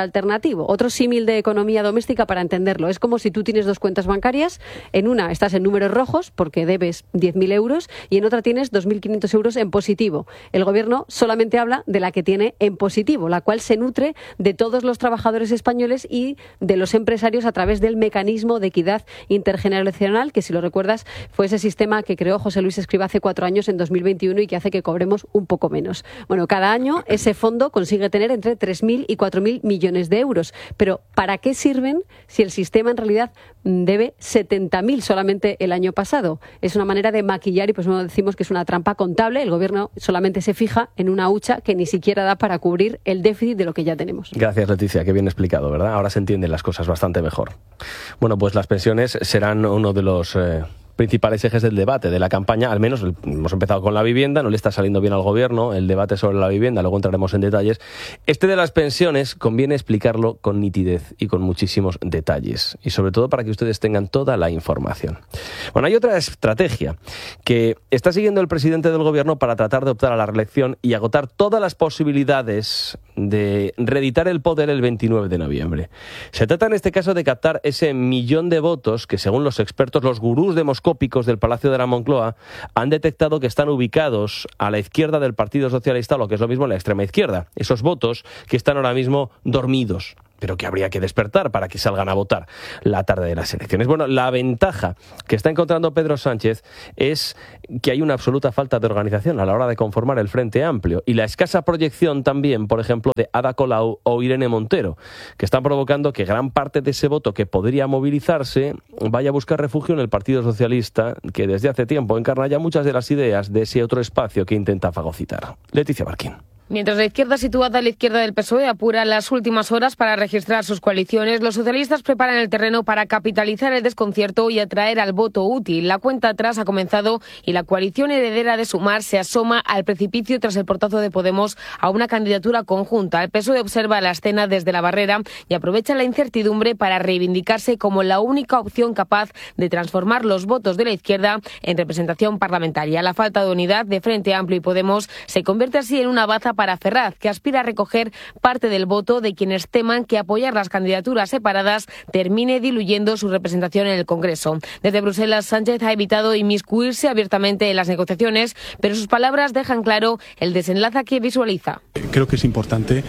negativo. Otro símil de economía doméstica para entenderlo. Es como si tú tienes dos cuentas bancarias. En una estás en números rojos porque debes diez mil euros y en otra tienes dos mil quinientos euros en positivo. El gobierno solamente habla de la que tiene en positivo, la cual se nutre de todos los trabajadores españoles y de los empresarios a través del mecanismo de equidad intergeneracional, que si lo recuerdas fue ese sistema que creó José Luis Escrivá hace cuatro años en dos mil veintiuno y que hace que cobremos un poco menos. Bueno, cada año ese fondo consigue tener entre tres mil y cuatro mil millones de euros. Pero ¿para qué sirven si el sistema en realidad debe setenta mil solamente el año pasado? Es una manera de maquillar y pues no decimos que es una trampa contable. El gobierno solamente se fija en una hucha que ni siquiera da para cubrir el déficit de lo que ya tenemos. Gracias, Leticia, qué bien explicado, ¿verdad? Ahora se entienden las cosas bastante mejor. Bueno, pues las pensiones serán uno de los eh, principales ejes del debate, de la campaña. Al menos hemos empezado con la vivienda, no le está saliendo bien al gobierno el debate sobre la vivienda, luego entraremos en detalles. Este de las pensiones conviene explicarlo con nitidez y con muchísimos detalles, y sobre todo para que ustedes tengan toda la información. Bueno, hay otra estrategia que está siguiendo el presidente del gobierno para tratar de optar a la reelección y agotar todas las posibilidades de reeditar el poder el veintinueve de noviembre. Se trata en este caso de captar ese millón de votos que, según los expertos, los gurús demoscópicos del Palacio de la Moncloa han detectado que están ubicados a la izquierda del Partido Socialista, o lo que es lo mismo, la extrema izquierda. Esos votos que están ahora mismo dormidos, pero que habría que despertar para que salgan a votar la tarde de las elecciones. Bueno, la ventaja que está encontrando Pedro Sánchez es que hay una absoluta falta de organización a la hora de conformar el Frente Amplio, y la escasa proyección también, por ejemplo, de Ada Colau o Irene Montero, que están provocando que gran parte de ese voto que podría movilizarse vaya a buscar refugio en el Partido Socialista, que desde hace tiempo encarna ya muchas de las ideas de ese otro espacio que intenta fagocitar. Leticia Barquín. Mientras la izquierda situada a la izquierda del P S O E apura las últimas horas para registrar sus coaliciones, los socialistas preparan el terreno para capitalizar el desconcierto y atraer al voto útil. La cuenta atrás ha comenzado y la coalición heredera de Sumar se asoma al precipicio tras el portazo de Podemos a una candidatura conjunta. El P S O E observa la escena desde la barrera y aprovecha la incertidumbre para reivindicarse como la única opción capaz de transformar los votos de la izquierda en representación parlamentaria. La falta de unidad de Frente Amplio y Podemos se convierte así en una baza para Ferraz, que aspira a recoger parte del voto de quienes teman que apoyar las candidaturas separadas termine diluyendo su representación en el Congreso. Desde Bruselas, Sánchez ha evitado inmiscuirse abiertamente en las negociaciones, pero sus palabras dejan claro el desenlace que visualiza. Creo que es importante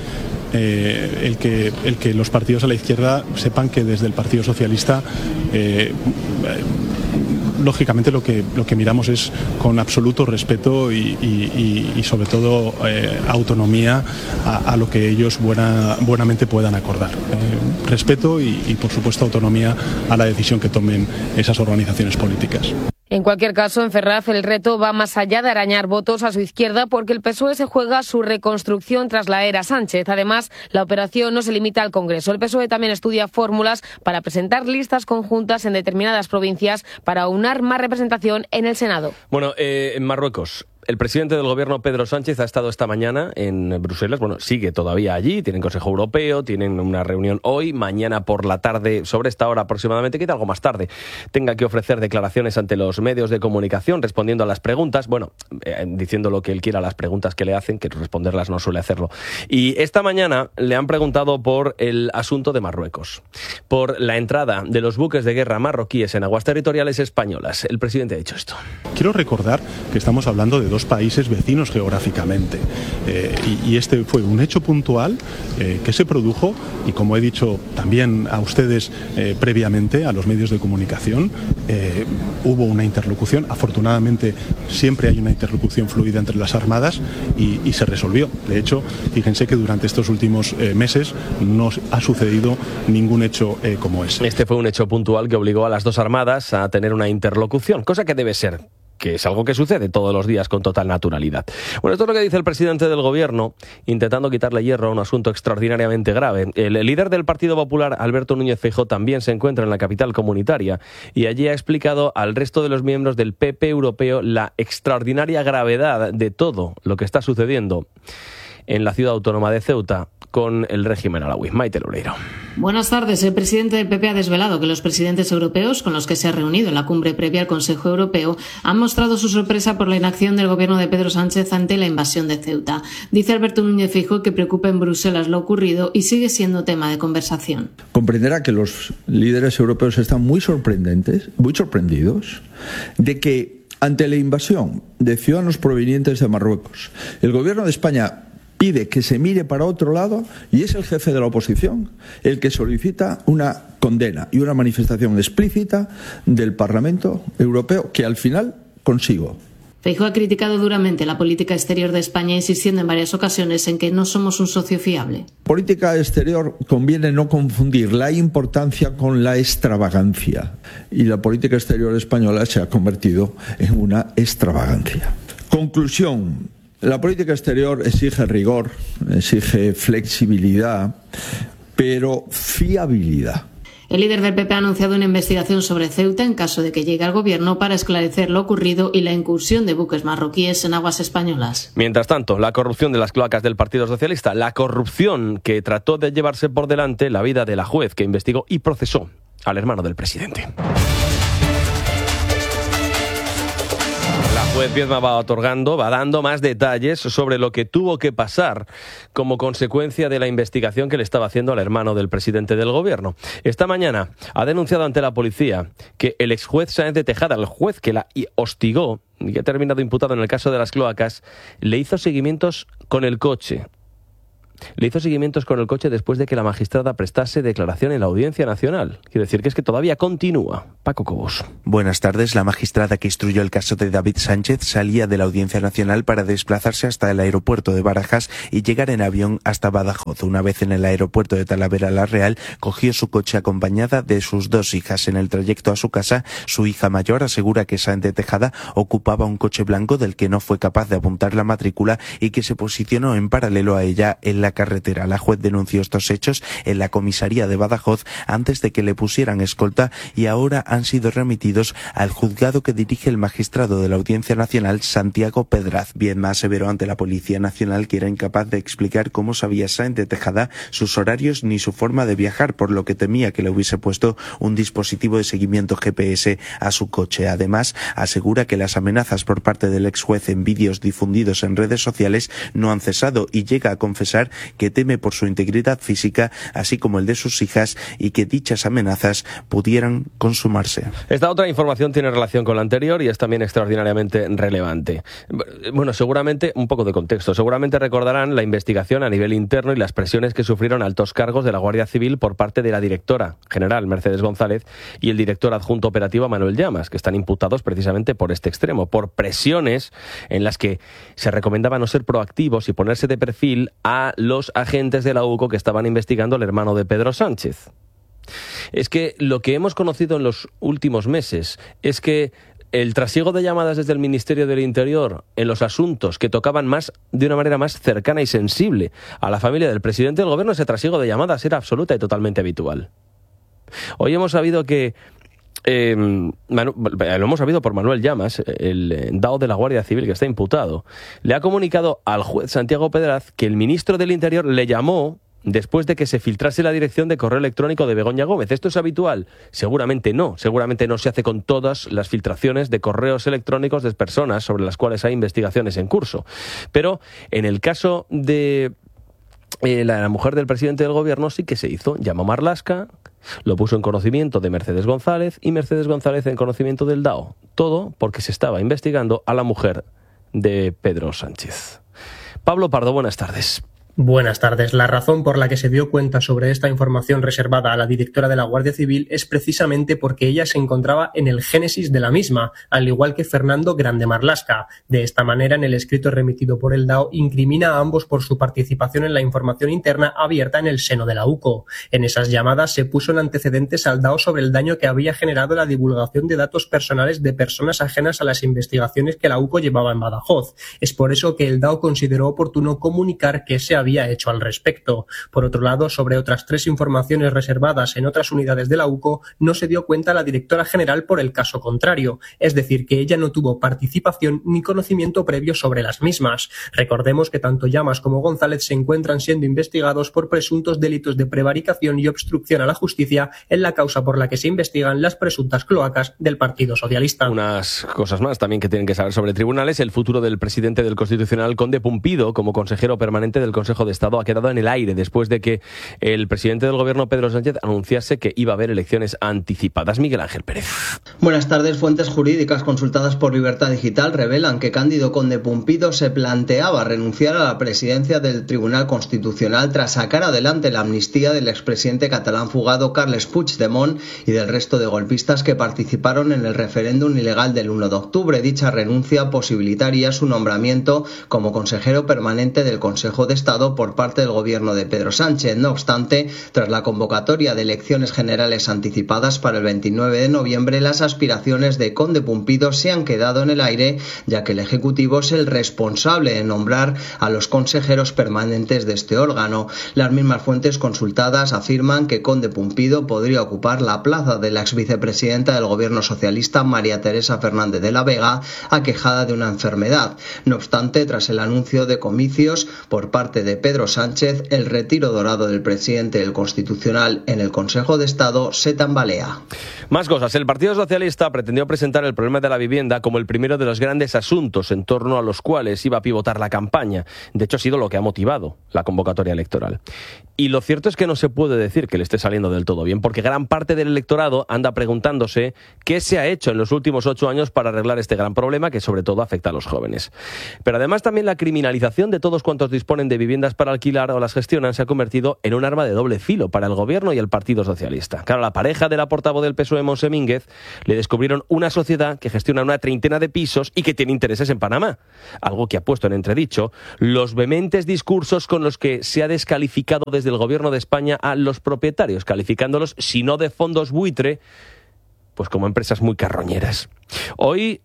eh, el, que, el que los partidos a la izquierda sepan que desde el Partido Socialista eh, lógicamente lo que lo que miramos es con absoluto respeto y, y, y sobre todo eh, autonomía a, a lo que ellos buena, buenamente puedan acordar. Eh, respeto y, y por supuesto autonomía a la decisión que tomen esas organizaciones políticas. En cualquier caso, en Ferraz el reto va más allá de arañar votos a su izquierda, porque el P S O E se juega su reconstrucción tras la era Sánchez. Además, la operación no se limita al Congreso. El P S O E también estudia fórmulas para presentar listas conjuntas en determinadas provincias para aunar más representación en el Senado. Bueno, eh, en Marruecos, el presidente del gobierno, Pedro Sánchez, ha estado esta mañana en Bruselas. Bueno, sigue todavía allí, tienen Consejo Europeo, tienen una reunión hoy, mañana por la tarde, sobre esta hora aproximadamente, quizá algo más tarde, tenga que ofrecer declaraciones ante los medios de comunicación, respondiendo a las preguntas, bueno, eh, diciendo lo que él quiera a las preguntas que le hacen, que responderlas no suele hacerlo. Y esta mañana le han preguntado por el asunto de Marruecos, por la entrada de los buques de guerra marroquíes en aguas territoriales españolas. El presidente ha dicho esto. Quiero recordar que estamos hablando de dos países vecinos geográficamente eh, y, y este fue un hecho puntual eh, que se produjo, y como he dicho también a ustedes eh, previamente, a los medios de comunicación, eh, hubo una interlocución. Afortunadamente siempre hay una interlocución fluida entre las armadas y, y se resolvió. De hecho, fíjense que durante estos últimos eh, meses no ha sucedido ningún hecho eh, como ese. Este fue un hecho puntual que obligó a las dos armadas a tener una interlocución, cosa que debe ser, que es algo que sucede todos los días con total naturalidad. Bueno, esto es lo que dice el presidente del gobierno, intentando quitarle hierro a un asunto extraordinariamente grave. El líder del Partido Popular, Alberto Núñez Feijóo, también se encuentra en la capital comunitaria y allí ha explicado al resto de los miembros del P P europeo la extraordinaria gravedad de todo lo que está sucediendo. en la ciudad autónoma de Ceuta con el régimen alauí. Maite Loureiro. Buenas tardes. El presidente del P P ha desvelado que los presidentes europeos con los que se ha reunido en la cumbre previa al Consejo Europeo han mostrado su sorpresa por la inacción del gobierno de Pedro Sánchez ante la invasión de Ceuta. Dice Alberto Núñez Feijóo que preocupa en Bruselas lo ocurrido y sigue siendo tema de conversación. Comprenderá que los líderes europeos están muy sorprendentes, muy sorprendidos de que ante la invasión de ciudadanos provenientes de Marruecos, el gobierno de España pide que se mire para otro lado y es el jefe de la oposición el que solicita una condena y una manifestación explícita del Parlamento Europeo que al final consigo. Feijóo ha criticado duramente la política exterior de España, insistiendo en varias ocasiones en que no somos un socio fiable. Política exterior conviene no confundir la importancia con la extravagancia y la política exterior española se ha convertido en una extravagancia. Conclusión. La política exterior exige rigor, exige flexibilidad, pero fiabilidad. El líder del P P ha anunciado una investigación sobre Ceuta en caso de que llegue al gobierno para esclarecer lo ocurrido y la incursión de buques marroquíes en aguas españolas. Mientras tanto, la corrupción de las cloacas del Partido Socialista, la corrupción que trató de llevarse por delante la vida de la juez que investigó y procesó al hermano del presidente. La juez Viedma va otorgando, va dando más detalles sobre lo que tuvo que pasar como consecuencia de la investigación que le estaba haciendo al hermano del presidente del gobierno. Esta mañana ha denunciado ante la policía que el exjuez Sáenz de Tejada, el juez que la hostigó y que ha terminado imputado en el caso de las cloacas, le hizo seguimientos con el coche. Le hizo seguimientos con el coche después de que la magistrada prestase declaración en la Audiencia Nacional. Quiero decir que es que todavía continúa. Paco Cobos. Buenas tardes. La magistrada que instruyó el caso de David Sánchez salía de la Audiencia Nacional para desplazarse hasta el aeropuerto de Barajas y llegar en avión hasta Badajoz. Una vez en el aeropuerto de Talavera la Real, cogió su coche acompañada de sus dos hijas. En el trayecto a su casa, su hija mayor asegura que Sáenz de Tejada ocupaba un coche blanco del que no fue capaz de apuntar la matrícula y que se posicionó en paralelo a ella en la carretera. La juez denunció estos hechos en la comisaría de Badajoz antes de que le pusieran escolta y ahora han sido remitidos al juzgado que dirige el magistrado de la Audiencia Nacional, Santiago Pedraz. Viedma aseveró ante la Policía Nacional que era incapaz de explicar cómo sabía Sáenz de Tejada sus horarios ni su forma de viajar, por lo que temía que le hubiese puesto un dispositivo de seguimiento G P S a su coche. Además, asegura que las amenazas por parte del ex juez en vídeos difundidos en redes sociales no han cesado y llega a confesar que teme por su integridad física, así como el de sus hijas, y que dichas amenazas pudieran consumarse. Esta otra información tiene relación con la anterior y es también extraordinariamente relevante. Bueno, seguramente, un poco de contexto, seguramente recordarán la investigación a nivel interno y las presiones que sufrieron altos cargos de la Guardia Civil por parte de la directora general Mercedes González y el director adjunto operativo Manuel Llamas, que están imputados precisamente por este extremo, por presiones en las que se recomendaba no ser proactivos y ponerse de perfil a los agentes de la U C O que estaban investigando al hermano de Pedro Sánchez. Es que lo que hemos conocido en los últimos meses es que el trasiego de llamadas desde el Ministerio del Interior en los asuntos que tocaban más de una manera más cercana y sensible a la familia del presidente del gobierno, ese trasiego de llamadas era absoluta y totalmente habitual. Hoy hemos sabido que Eh, Manu, lo hemos sabido por Manuel Llamas, el D A O de la Guardia Civil que está imputado. Le ha comunicado al juez Santiago Pedraz que el ministro del Interior le llamó después de que se filtrase la dirección de correo electrónico de Begoña Gómez. ¿Esto es habitual? Seguramente no. Seguramente no se hace con todas las filtraciones de correos electrónicos de personas sobre las cuales hay investigaciones en curso. Pero en el caso de eh, la, la mujer del presidente del gobierno sí que se hizo. Llamó a Marlaska, lo puso en conocimiento de Mercedes González y Mercedes González en conocimiento del D A O. Todo porque se estaba investigando a la mujer de Pedro Sánchez. Pablo Pardo, buenas tardes. Buenas tardes. La razón por la que se dio cuenta sobre esta información reservada a la directora de la Guardia Civil es precisamente porque ella se encontraba en el génesis de la misma, al igual que Fernando Grande Marlaska. De esta manera, en el escrito remitido por el D A O, incrimina a ambos por su participación en la información interna abierta en el seno de la U C O. En esas llamadas se puso en antecedentes al D A O sobre el daño que había generado la divulgación de datos personales de personas ajenas a las investigaciones que la U C O llevaba en Badajoz. Es por eso que el D A O consideró oportuno comunicar que se había había hecho al respecto. Por otro lado, sobre otras tres informaciones reservadas en otras unidades de la U C O, no se dio cuenta la directora general por el caso contrario, es decir, que ella no tuvo participación ni conocimiento previo sobre las mismas. Recordemos que tanto Llamas como González se encuentran siendo investigados por presuntos delitos de prevaricación y obstrucción a la justicia en la causa por la que se investigan las presuntas cloacas del Partido Socialista. Unas cosas más también que tienen que saber sobre tribunales. El futuro del presidente del Constitucional, Conde Pumpido, como consejero permanente del Consejo de Estado, ha quedado en el aire después de que el presidente del Gobierno, Pedro Sánchez, anunciase que iba a haber elecciones anticipadas. Miguel Ángel Pérez. Buenas tardes. Fuentes jurídicas consultadas por Libertad Digital revelan que Cándido Conde Pumpido se planteaba renunciar a la presidencia del Tribunal Constitucional tras sacar adelante la amnistía del expresidente catalán fugado Carles Puigdemont y del resto de golpistas que participaron en el referéndum ilegal del uno de octubre. Dicha renuncia posibilitaría su nombramiento como consejero permanente del Consejo de Estado por parte del gobierno de Pedro Sánchez. No obstante, tras la convocatoria de elecciones generales anticipadas para el veintinueve de noviembre, las aspiraciones de Conde Pumpido se han quedado en el aire, ya que el Ejecutivo es el responsable de nombrar a los consejeros permanentes de este órgano. Las mismas fuentes consultadas afirman que Conde Pumpido podría ocupar la plaza de la exvicepresidenta del gobierno socialista María Teresa Fernández de la Vega, aquejada de una enfermedad. No obstante, tras el anuncio de comicios por parte de Pedro Sánchez, el retiro dorado del presidente del Constitucional en el Consejo de Estado se tambalea. Más cosas. El Partido Socialista pretendió presentar el problema de la vivienda como el primero de los grandes asuntos en torno a los cuales iba a pivotar la campaña. De hecho, ha sido lo que ha motivado la convocatoria electoral. Y lo cierto es que no se puede decir que le esté saliendo del todo bien, porque gran parte del electorado anda preguntándose qué se ha hecho en los últimos ocho años para arreglar este gran problema que sobre todo afecta a los jóvenes. Pero además también la criminalización de todos cuantos disponen de viviendas para alquilar o las gestionan se ha convertido en un arma de doble filo para el gobierno y el Partido Socialista. Claro, la pareja de la portavoz del P S O E, Montse Mínguez, le descubrieron una sociedad que gestiona una treintena de pisos y que tiene intereses en Panamá, algo que ha puesto en entredicho los vehementes discursos con los que se ha descalificado desde el gobierno de España a los propietarios, calificándolos, si no de fondos buitre, pues como empresas muy carroñeras. Hoy,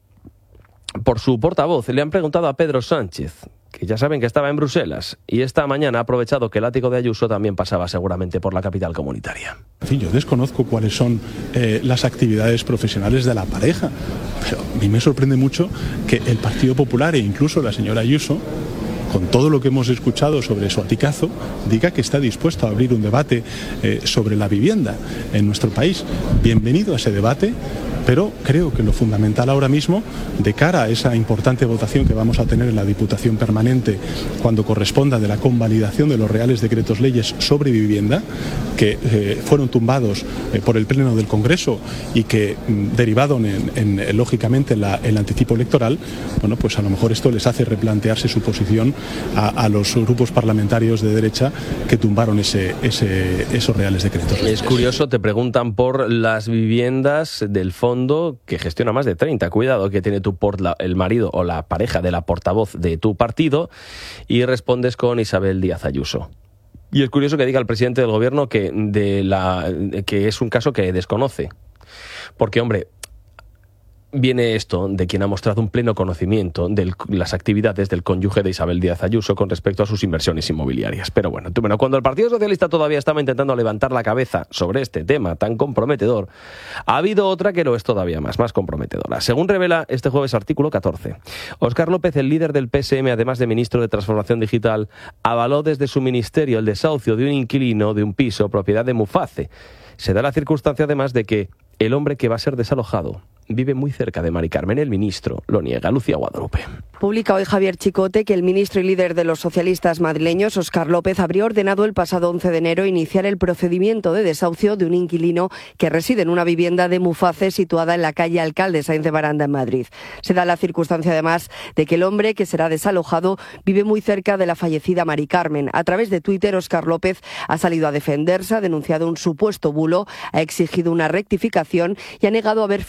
por su portavoz, le han preguntado a Pedro Sánchez, que ya saben que estaba en Bruselas, y esta mañana ha aprovechado que el látigo de Ayuso también pasaba seguramente por la capital comunitaria. En fin, yo desconozco cuáles son eh, las actividades profesionales de la pareja, pero a mí me sorprende mucho que el Partido Popular e incluso la señora Ayuso, con todo lo que hemos escuchado sobre su aticazo, diga que está dispuesto a abrir un debate eh, sobre la vivienda en nuestro país. Bienvenido a ese debate, pero creo que lo fundamental ahora mismo, de cara a esa importante votación que vamos a tener en la Diputación Permanente cuando corresponda de la convalidación de los reales decretos leyes sobre vivienda, que eh, fueron tumbados eh, por el Pleno del Congreso y que mm, derivaron en, en, lógicamente en la, el anticipo electoral, bueno, pues a lo mejor esto les hace replantearse su posición a, a los grupos parlamentarios de derecha que tumbaron ese, ese, esos reales decretos leyes. Es curioso, te preguntan por las viviendas del fondo que gestiona más de treinta, cuidado, que tiene tu porta, el marido o la pareja de la portavoz de tu partido, y respondes con Isabel Díaz Ayuso. Y es curioso que diga el presidente del gobierno que, de la, que es un caso que desconoce. Porque, hombre, viene esto de quien ha mostrado un pleno conocimiento de las actividades del cónyuge de Isabel Díaz Ayuso con respecto a sus inversiones inmobiliarias. Pero bueno, tú, bueno, cuando el Partido Socialista todavía estaba intentando levantar la cabeza sobre este tema tan comprometedor, ha habido otra que lo es todavía más, más comprometedora. Según revela este jueves artículo catorce, Óscar López, el líder del P S M, además de ministro de Transformación Digital, avaló desde su ministerio el desahucio de un inquilino de un piso propiedad de Muface. Se da la circunstancia además de que el hombre que va a ser desalojado vive muy cerca de Mari Carmen. El ministro lo niega. Lucía Guadalupe. Publica hoy Javier Chicote que el ministro y líder de los socialistas madrileños, Óscar López, habría ordenado el pasado once de enero iniciar el procedimiento de desahucio de un inquilino que reside en una vivienda de Muface situada en la calle Alcalde Sáenz de Baranda en Madrid. Se da la circunstancia además de que el hombre que será desalojado vive muy cerca de la fallecida Mari Carmen. A través de Twitter, Óscar López ha salido a defenderse, ha denunciado un supuesto bulo, ha exigido una rectificación y ha negado haber firmado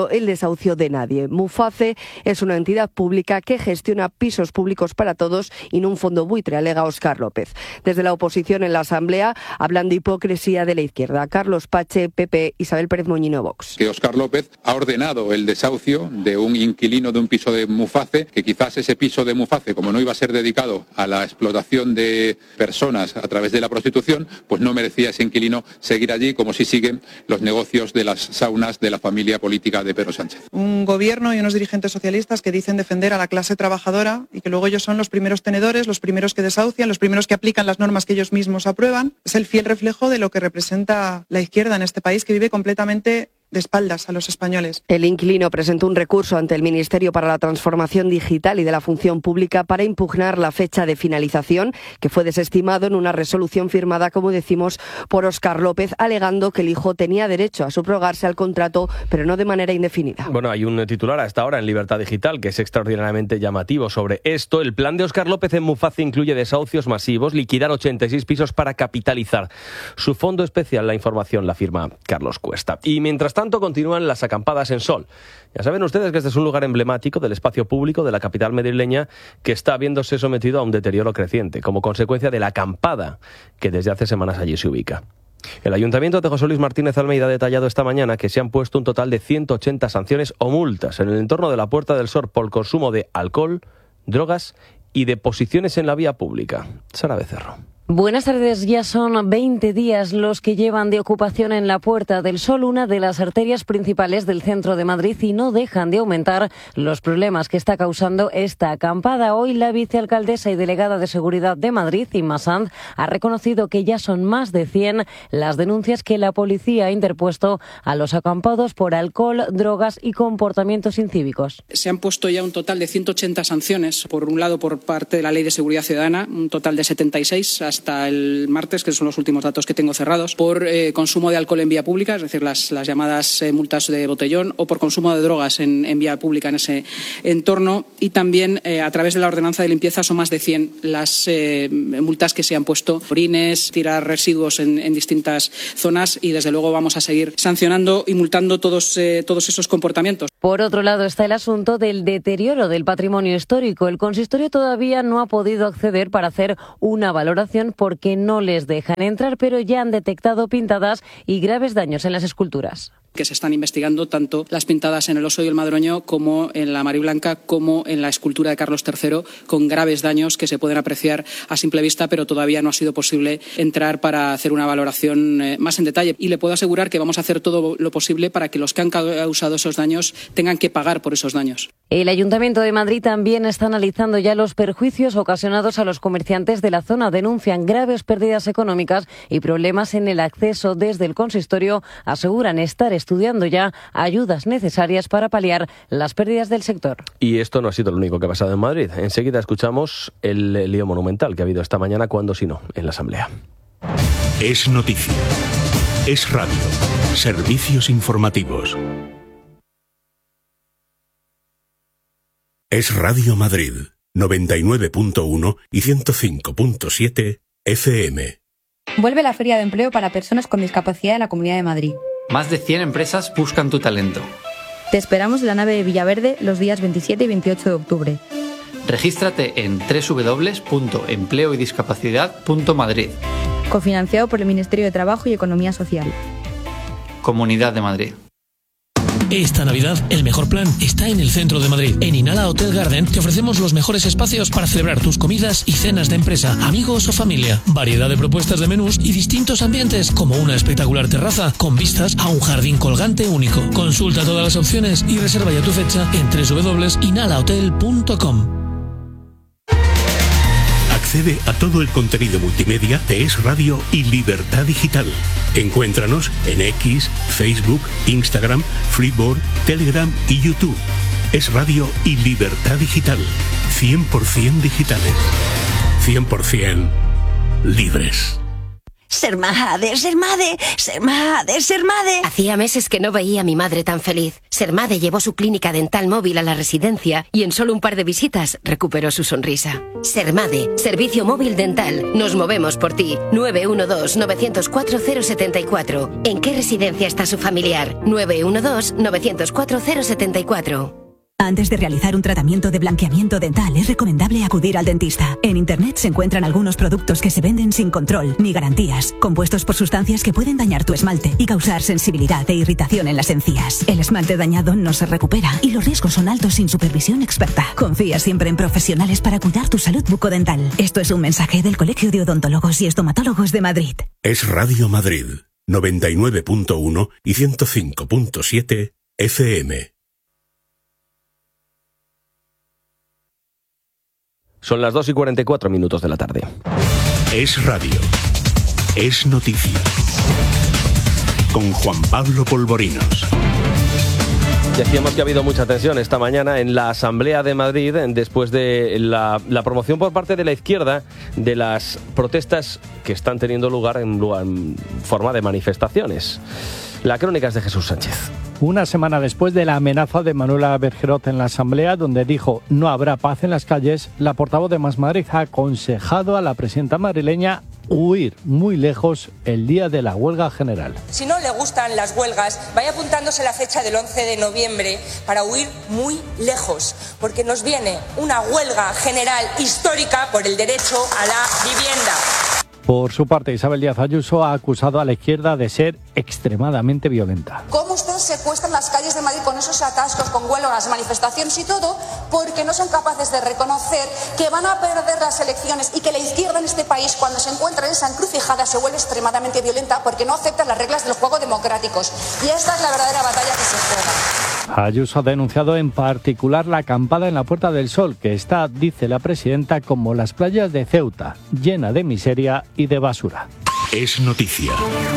pidiendo el desahucio de nadie. Muface es una entidad pública que gestiona pisos públicos para todos y no un fondo buitre, alega Óscar López. Desde la oposición en la Asamblea hablan de hipocresía de la izquierda. Carlos Pache, P P, Isabel Pérez Moñino, Vox. Que Óscar López ha ordenado el desahucio de un inquilino de un piso de Muface, que quizás ese piso de Muface, como no iba a ser dedicado a la explotación de personas a través de la prostitución, pues no merecía ese inquilino seguir allí, como si siguen los negocios de las saunas de la familia política de Pedro Sánchez. Un gobierno y unos dirigentes socialistas que dicen defender a la clase trabajadora y que luego ellos son los primeros tenedores, los primeros que desahucian, los primeros que aplican las normas que ellos mismos aprueban. Es el fiel reflejo de lo que representa la izquierda en este país, que vive completamente de espaldas a los españoles. El inquilino presentó un recurso ante el Ministerio para la Transformación Digital y de la Función Pública para impugnar la fecha de finalización, que fue desestimado en una resolución firmada, como decimos, por Óscar López, alegando que el hijo tenía derecho a subrogarse al contrato, pero no de manera indefinida. Bueno, hay un titular a esta hora en Libertad Digital que es extraordinariamente llamativo sobre esto. El plan de Óscar López en Muface incluye desahucios masivos, liquidar ochenta y seis pisos para capitalizar su fondo especial. La información la firma Carlos Cuesta. Y mientras tanto continúan las acampadas en Sol. Ya saben ustedes que este es un lugar emblemático del espacio público de la capital madrileña que está viéndose sometido a un deterioro creciente como consecuencia de la acampada que desde hace semanas allí se ubica. El Ayuntamiento de José Luis Martínez Almeida ha detallado esta mañana que se han puesto un total de ciento ochenta sanciones o multas en el entorno de la Puerta del Sol por consumo de alcohol, drogas y deposiciones en la vía pública. Sara Becerro. Buenas tardes. Ya son veinte días los que llevan de ocupación en la Puerta del Sol, una de las arterias principales del centro de Madrid, y no dejan de aumentar los problemas que está causando esta acampada. Hoy la vicealcaldesa y delegada de Seguridad de Madrid, Inma Sanz, ha reconocido que ya son más de cien las denuncias que la policía ha interpuesto a los acampados por alcohol, drogas y comportamientos incívicos. Se han puesto ya un total de ciento ochenta sanciones, por un lado por parte de la Ley de Seguridad Ciudadana, un total de setenta y seis hasta el martes, que son los últimos datos que tengo cerrados, por eh, consumo de alcohol en vía pública, es decir, las, las llamadas eh, multas de botellón, o por consumo de drogas en, en vía pública en ese entorno. Y también eh, a través de la ordenanza de limpieza son más de cien las eh, multas que se han puesto: orines, tirar residuos en, en distintas zonas, y desde luego vamos a seguir sancionando y multando todos, eh, todos esos comportamientos. Por otro lado está el asunto del deterioro del patrimonio histórico. El consistorio todavía no ha podido acceder para hacer una valoración porque no les dejan entrar, pero ya han detectado pintadas y graves daños en las esculturas. Que se están investigando tanto las pintadas en el Oso y el Madroño como en la Mariblanca, como en la escultura de Carlos tercero, con graves daños que se pueden apreciar a simple vista, pero todavía no ha sido posible entrar para hacer una valoración eh, más en detalle. Y le puedo asegurar que vamos a hacer todo lo posible para que los que han causado esos daños tengan que pagar por esos daños. El Ayuntamiento de Madrid también está analizando ya los perjuicios ocasionados a los comerciantes de la zona. Denuncian graves pérdidas económicas y problemas en el acceso. Desde el consistorio aseguran estar estudiando ya ayudas necesarias para paliar las pérdidas del sector. Y esto no ha sido lo único que ha pasado en Madrid. Enseguida escuchamos el lío monumental que ha habido esta mañana, cuando si no, en la Asamblea. Es noticia. Es radio. Servicios informativos. Es Radio Madrid, noventa y nueve punto uno y ciento cinco punto siete F M. Vuelve la Feria de Empleo para Personas con Discapacidad de la Comunidad de Madrid. Más de cien empresas buscan tu talento. Te esperamos en la nave de Villaverde los días veintisiete y veintiocho de octubre. Regístrate en doble u doble u doble u punto empleo y discapacidad punto madrid. Cofinanciado por el Ministerio de Trabajo y Economía Social. Comunidad de Madrid. Esta Navidad, el mejor plan está en el centro de Madrid. En Inhala Hotel Garden te ofrecemos los mejores espacios para celebrar tus comidas y cenas de empresa, amigos o familia. Variedad de propuestas de menús y distintos ambientes, como una espectacular terraza con vistas a un jardín colgante único. Consulta todas las opciones y reserva ya tu fecha en doble u doble u doble u punto inhala hotel punto com. Accede a todo el contenido multimedia de Es Radio y Libertad Digital. Encuéntranos en X, Facebook, Instagram, Freeboard, Telegram y YouTube. Es Radio y Libertad Digital. cien por ciento digitales. cien por ciento libres. Sermade, Sermade, Sermade, Sermade. Hacía meses que no veía a mi madre tan feliz. Sermade llevó su clínica dental móvil a la residencia y en solo un par de visitas recuperó su sonrisa. Sermade, servicio móvil dental. Nos movemos por ti. nueve uno dos, nueve cero cuatro, cero siete cuatro. ¿En qué residencia está su familiar? nueve uno dos, nueve cero cuatro, cero siete cuatro. Antes de realizar un tratamiento de blanqueamiento dental es recomendable acudir al dentista. En Internet se encuentran algunos productos que se venden sin control ni garantías, compuestos por sustancias que pueden dañar tu esmalte y causar sensibilidad e irritación en las encías. El esmalte dañado no se recupera y los riesgos son altos sin supervisión experta. Confía siempre en profesionales para cuidar tu salud bucodental. Esto es un mensaje del Colegio de Odontólogos y Estomatólogos de Madrid. Es Radio Madrid, noventa y nueve punto uno y ciento cinco punto siete F M. Son las dos y cuarenta y cuatro minutos de la tarde. Es radio. Es noticia. Con Juan Pablo Polvorinos. Decíamos que ha habido mucha tensión esta mañana en la Asamblea de Madrid después de la, la promoción por parte de la izquierda de las protestas que están teniendo lugar en, en forma de manifestaciones. La crónica es de Jesús Sánchez. Una semana después de la amenaza de Manuela Bergerot en la Asamblea, donde dijo no habrá paz en las calles, la portavoz de Más Madrid ha aconsejado a la presidenta madrileña huir muy lejos el día de la huelga general. Si no le gustan las huelgas, vaya apuntándose la fecha del once de noviembre para huir muy lejos, porque nos viene una huelga general histórica por el derecho a la vivienda. Por su parte, Isabel Díaz Ayuso ha acusado a la izquierda de ser extremadamente violenta. ¿Cómo ustedes secuestran las calles de Madrid con esos atascos, con huelgas, manifestaciones y todo? Porque no son capaces de reconocer que van a perder las elecciones y que la izquierda en este país, cuando se encuentra en esa encrucijada, se vuelve extremadamente violenta porque no acepta las reglas del juego democráticos. Y esta es la verdadera batalla que se juega. Ayuso ha denunciado en particular la acampada en la Puerta del Sol, que está, dice la presidenta, como las playas de Ceuta, llena de miseria y de basura. Es noticia.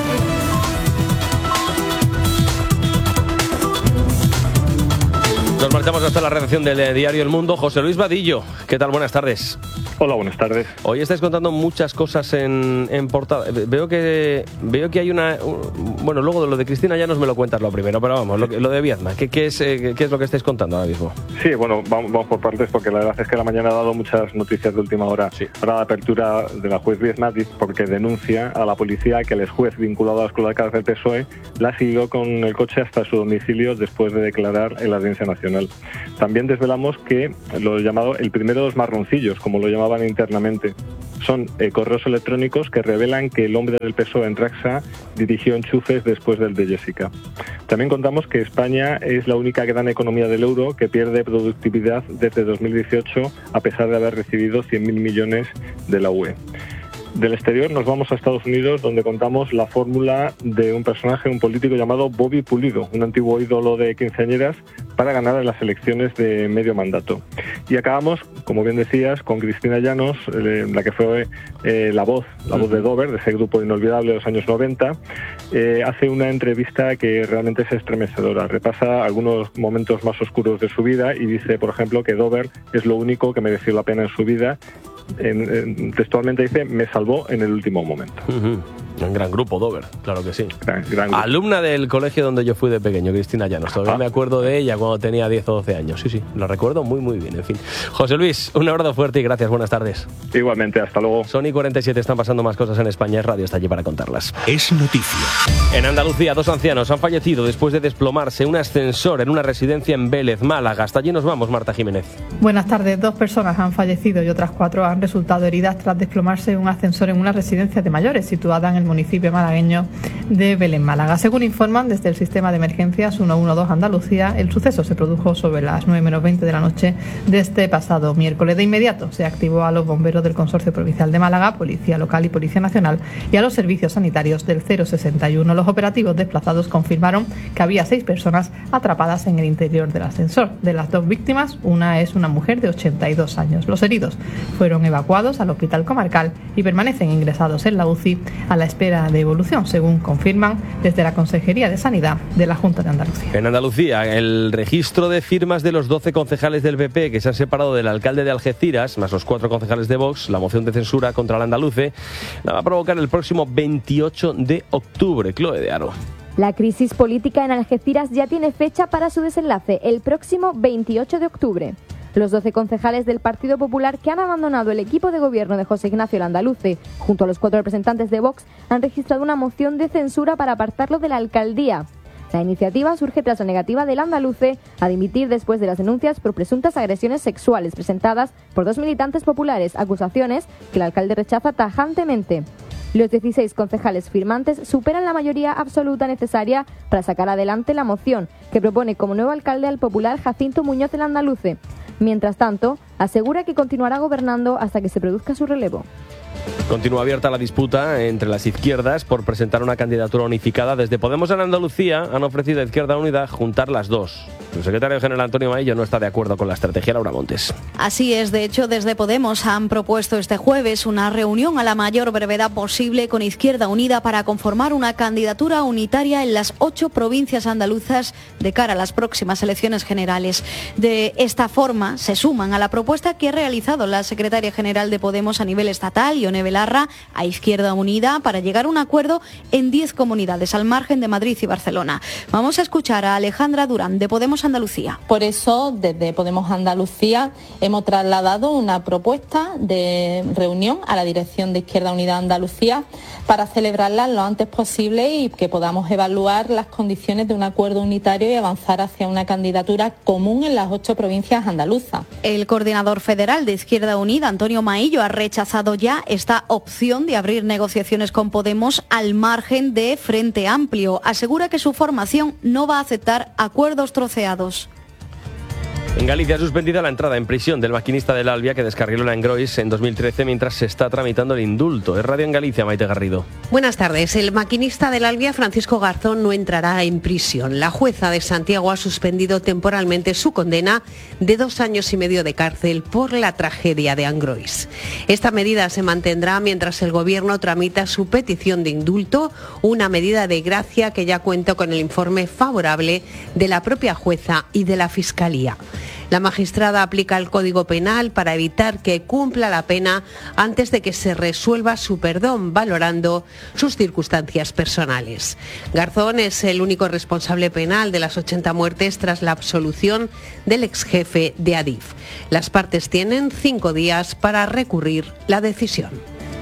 Nos marchamos hasta la redacción del diario El Mundo. José Luis Vadillo, ¿qué tal? Buenas tardes. Hola, buenas tardes. Hoy estáis contando muchas cosas en, en portada. Veo que veo que hay una... Bueno, luego de lo de Cristina Llanos me lo cuentas lo primero, pero vamos, lo, lo de Viedma, ¿qué, qué, es, eh, ¿qué es lo que estáis contando ahora mismo? Sí, bueno, vamos, vamos por partes, porque la verdad es que la mañana ha dado muchas noticias de última hora. Sí. Para la apertura de la juez Viedma, porque denuncia a la policía que el exjuez vinculado a las cloacas del P S O E la siguió con el coche hasta su domicilio después de declarar en la Audiencia Nacional. También desvelamos que lo llamado el primero de los marroncillos, como lo llamaban internamente, son eh, correos electrónicos que revelan que el hombre del P S O E en Traxa dirigió enchufes después del de Jessica. También contamos que España es la única gran economía del euro que pierde productividad desde dos mil dieciocho, a pesar de haber recibido cien mil millones de la U E. Del exterior nos vamos a Estados Unidos, donde contamos la fórmula de un personaje, un político llamado Bobby Pulido, un antiguo ídolo de quinceañeras, para ganar en las elecciones de medio mandato. Y acabamos, como bien decías, con Cristina Llanos, eh, la que fue eh, la voz, la voz de Dover, de ese grupo inolvidable de los años noventa, eh, hace una entrevista que realmente es estremecedora. Repasa algunos momentos más oscuros de su vida y dice, por ejemplo, que Dover es lo único que mereció la pena en su vida. En, en, textualmente dice, me salvó en el último momento. Uh-huh. Un gran grupo, Dover, claro que sí. Gran, gran grupo. Alumna del colegio donde yo fui de pequeño, Cristina Llanos. Todavía ah. me acuerdo de ella cuando tenía diez o doce años. Sí, sí, lo recuerdo muy, muy bien. En fin. José Luis, un abrazo fuerte y gracias. Buenas tardes. Igualmente, hasta luego. Son y cuarenta y siete, están pasando más cosas en España. Es Radio está allí para contarlas. Es noticia. En Andalucía, dos ancianos han fallecido después de desplomarse un ascensor en una residencia en Vélez, Málaga. Hasta allí nos vamos, Marta Jiménez. Buenas tardes. Dos personas han fallecido y otras cuatro han resultado heridas tras desplomarse un ascensor en una residencia de mayores situada en el municipio malagueño de Belén, Málaga. Según informan desde el sistema de emergencias ciento doce Andalucía, el suceso se produjo sobre las nueve menos veinte de la noche de este pasado miércoles. De inmediato se activó a los bomberos del Consorcio Provincial de Málaga, Policía Local y Policía Nacional y a los servicios sanitarios del cero sesenta y uno. Los operativos desplazados confirmaron que había seis personas atrapadas en el interior del ascensor. De las dos víctimas, una es una mujer de ochenta y dos años. Los heridos fueron evacuados al Hospital Comarcal y permanecen ingresados en la U C I a la espera espera de evolución, según confirman desde la Consejería de Sanidad de la Junta de Andalucía. En Andalucía, el registro de firmas de los doce concejales del P P que se han separado del alcalde de Algeciras, más los cuatro concejales de Vox, la moción de censura contra el andaluce, la va a provocar el próximo veintiocho de octubre. Chloe de Aro. La crisis política en Algeciras ya tiene fecha para su desenlace, el próximo veintiocho de octubre. Los doce concejales del Partido Popular que han abandonado el equipo de gobierno de José Ignacio el Andaluce, junto a los cuatro representantes de Vox, han registrado una moción de censura para apartarlo de la alcaldía. La iniciativa surge tras la negativa del andaluce a dimitir después de las denuncias por presuntas agresiones sexuales presentadas por dos militantes populares, acusaciones que el alcalde rechaza tajantemente. Los dieciséis concejales firmantes superan la mayoría absoluta necesaria para sacar adelante la moción, que propone como nuevo alcalde al popular Jacinto Muñoz el Andaluce. Mientras tanto, asegura que continuará gobernando hasta que se produzca su relevo. Continúa abierta la disputa entre las izquierdas por presentar una candidatura unificada. Desde Podemos en Andalucía han ofrecido a Izquierda Unida juntar las dos. El secretario general Antonio Maillo no está de acuerdo con la estrategia. Laura Montes. Así es, de hecho, desde Podemos han propuesto este jueves una reunión a la mayor brevedad posible con Izquierda Unida para conformar una candidatura unitaria en las ocho provincias andaluzas de cara a las próximas elecciones generales. De esta forma, se suman a la propuesta que ha realizado la secretaria general de Podemos a nivel estatal, Ione Belarra, a Izquierda Unida para llegar a un acuerdo en diez comunidades al margen de Madrid y Barcelona. Vamos a escuchar a Alejandra Durán de Podemos Andalucía. Por eso, desde Podemos Andalucía hemos trasladado una propuesta de reunión a la dirección de Izquierda Unida Andalucía para celebrarla lo antes posible y que podamos evaluar las condiciones de un acuerdo unitario y avanzar hacia una candidatura común en las ocho provincias andaluzas. El coordinador federal de Izquierda Unida, Antonio Maillo, ha rechazado ya esta opción de abrir negociaciones con Podemos al margen de Frente Amplio. Asegura que su formación no va a aceptar acuerdos troceados. En Galicia ha suspendido la entrada en prisión del maquinista del Albia que descarriló la Engrois en dos mil trece mientras se está tramitando el indulto. Es Radio en Galicia, Maite Garrido. Buenas tardes. El maquinista del Albia, Francisco Garzón, no entrará en prisión. La jueza de Santiago ha suspendido temporalmente su condena de dos años y medio de cárcel por la tragedia de Angrois. Esta medida se mantendrá mientras el Gobierno tramita su petición de indulto, una medida de gracia que ya cuenta con el informe favorable de la propia jueza y de la Fiscalía. La magistrada aplica el Código Penal para evitar que cumpla la pena antes de que se resuelva su perdón, valorando sus circunstancias personales. Garzón es el único responsable penal de las ochenta muertes tras la absolución del exjefe de Adif. Las partes tienen cinco días para recurrir la decisión.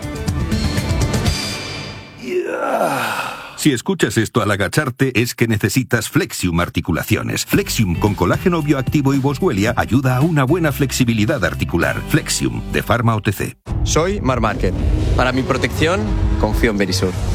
Yeah. Si escuchas esto al agacharte es que necesitas Flexium Articulaciones. Flexium con colágeno bioactivo y boswellia ayuda a una buena flexibilidad articular. Flexium de Pharma O T C. Soy Mar Márquez. Para mi protección, confío en Verisur.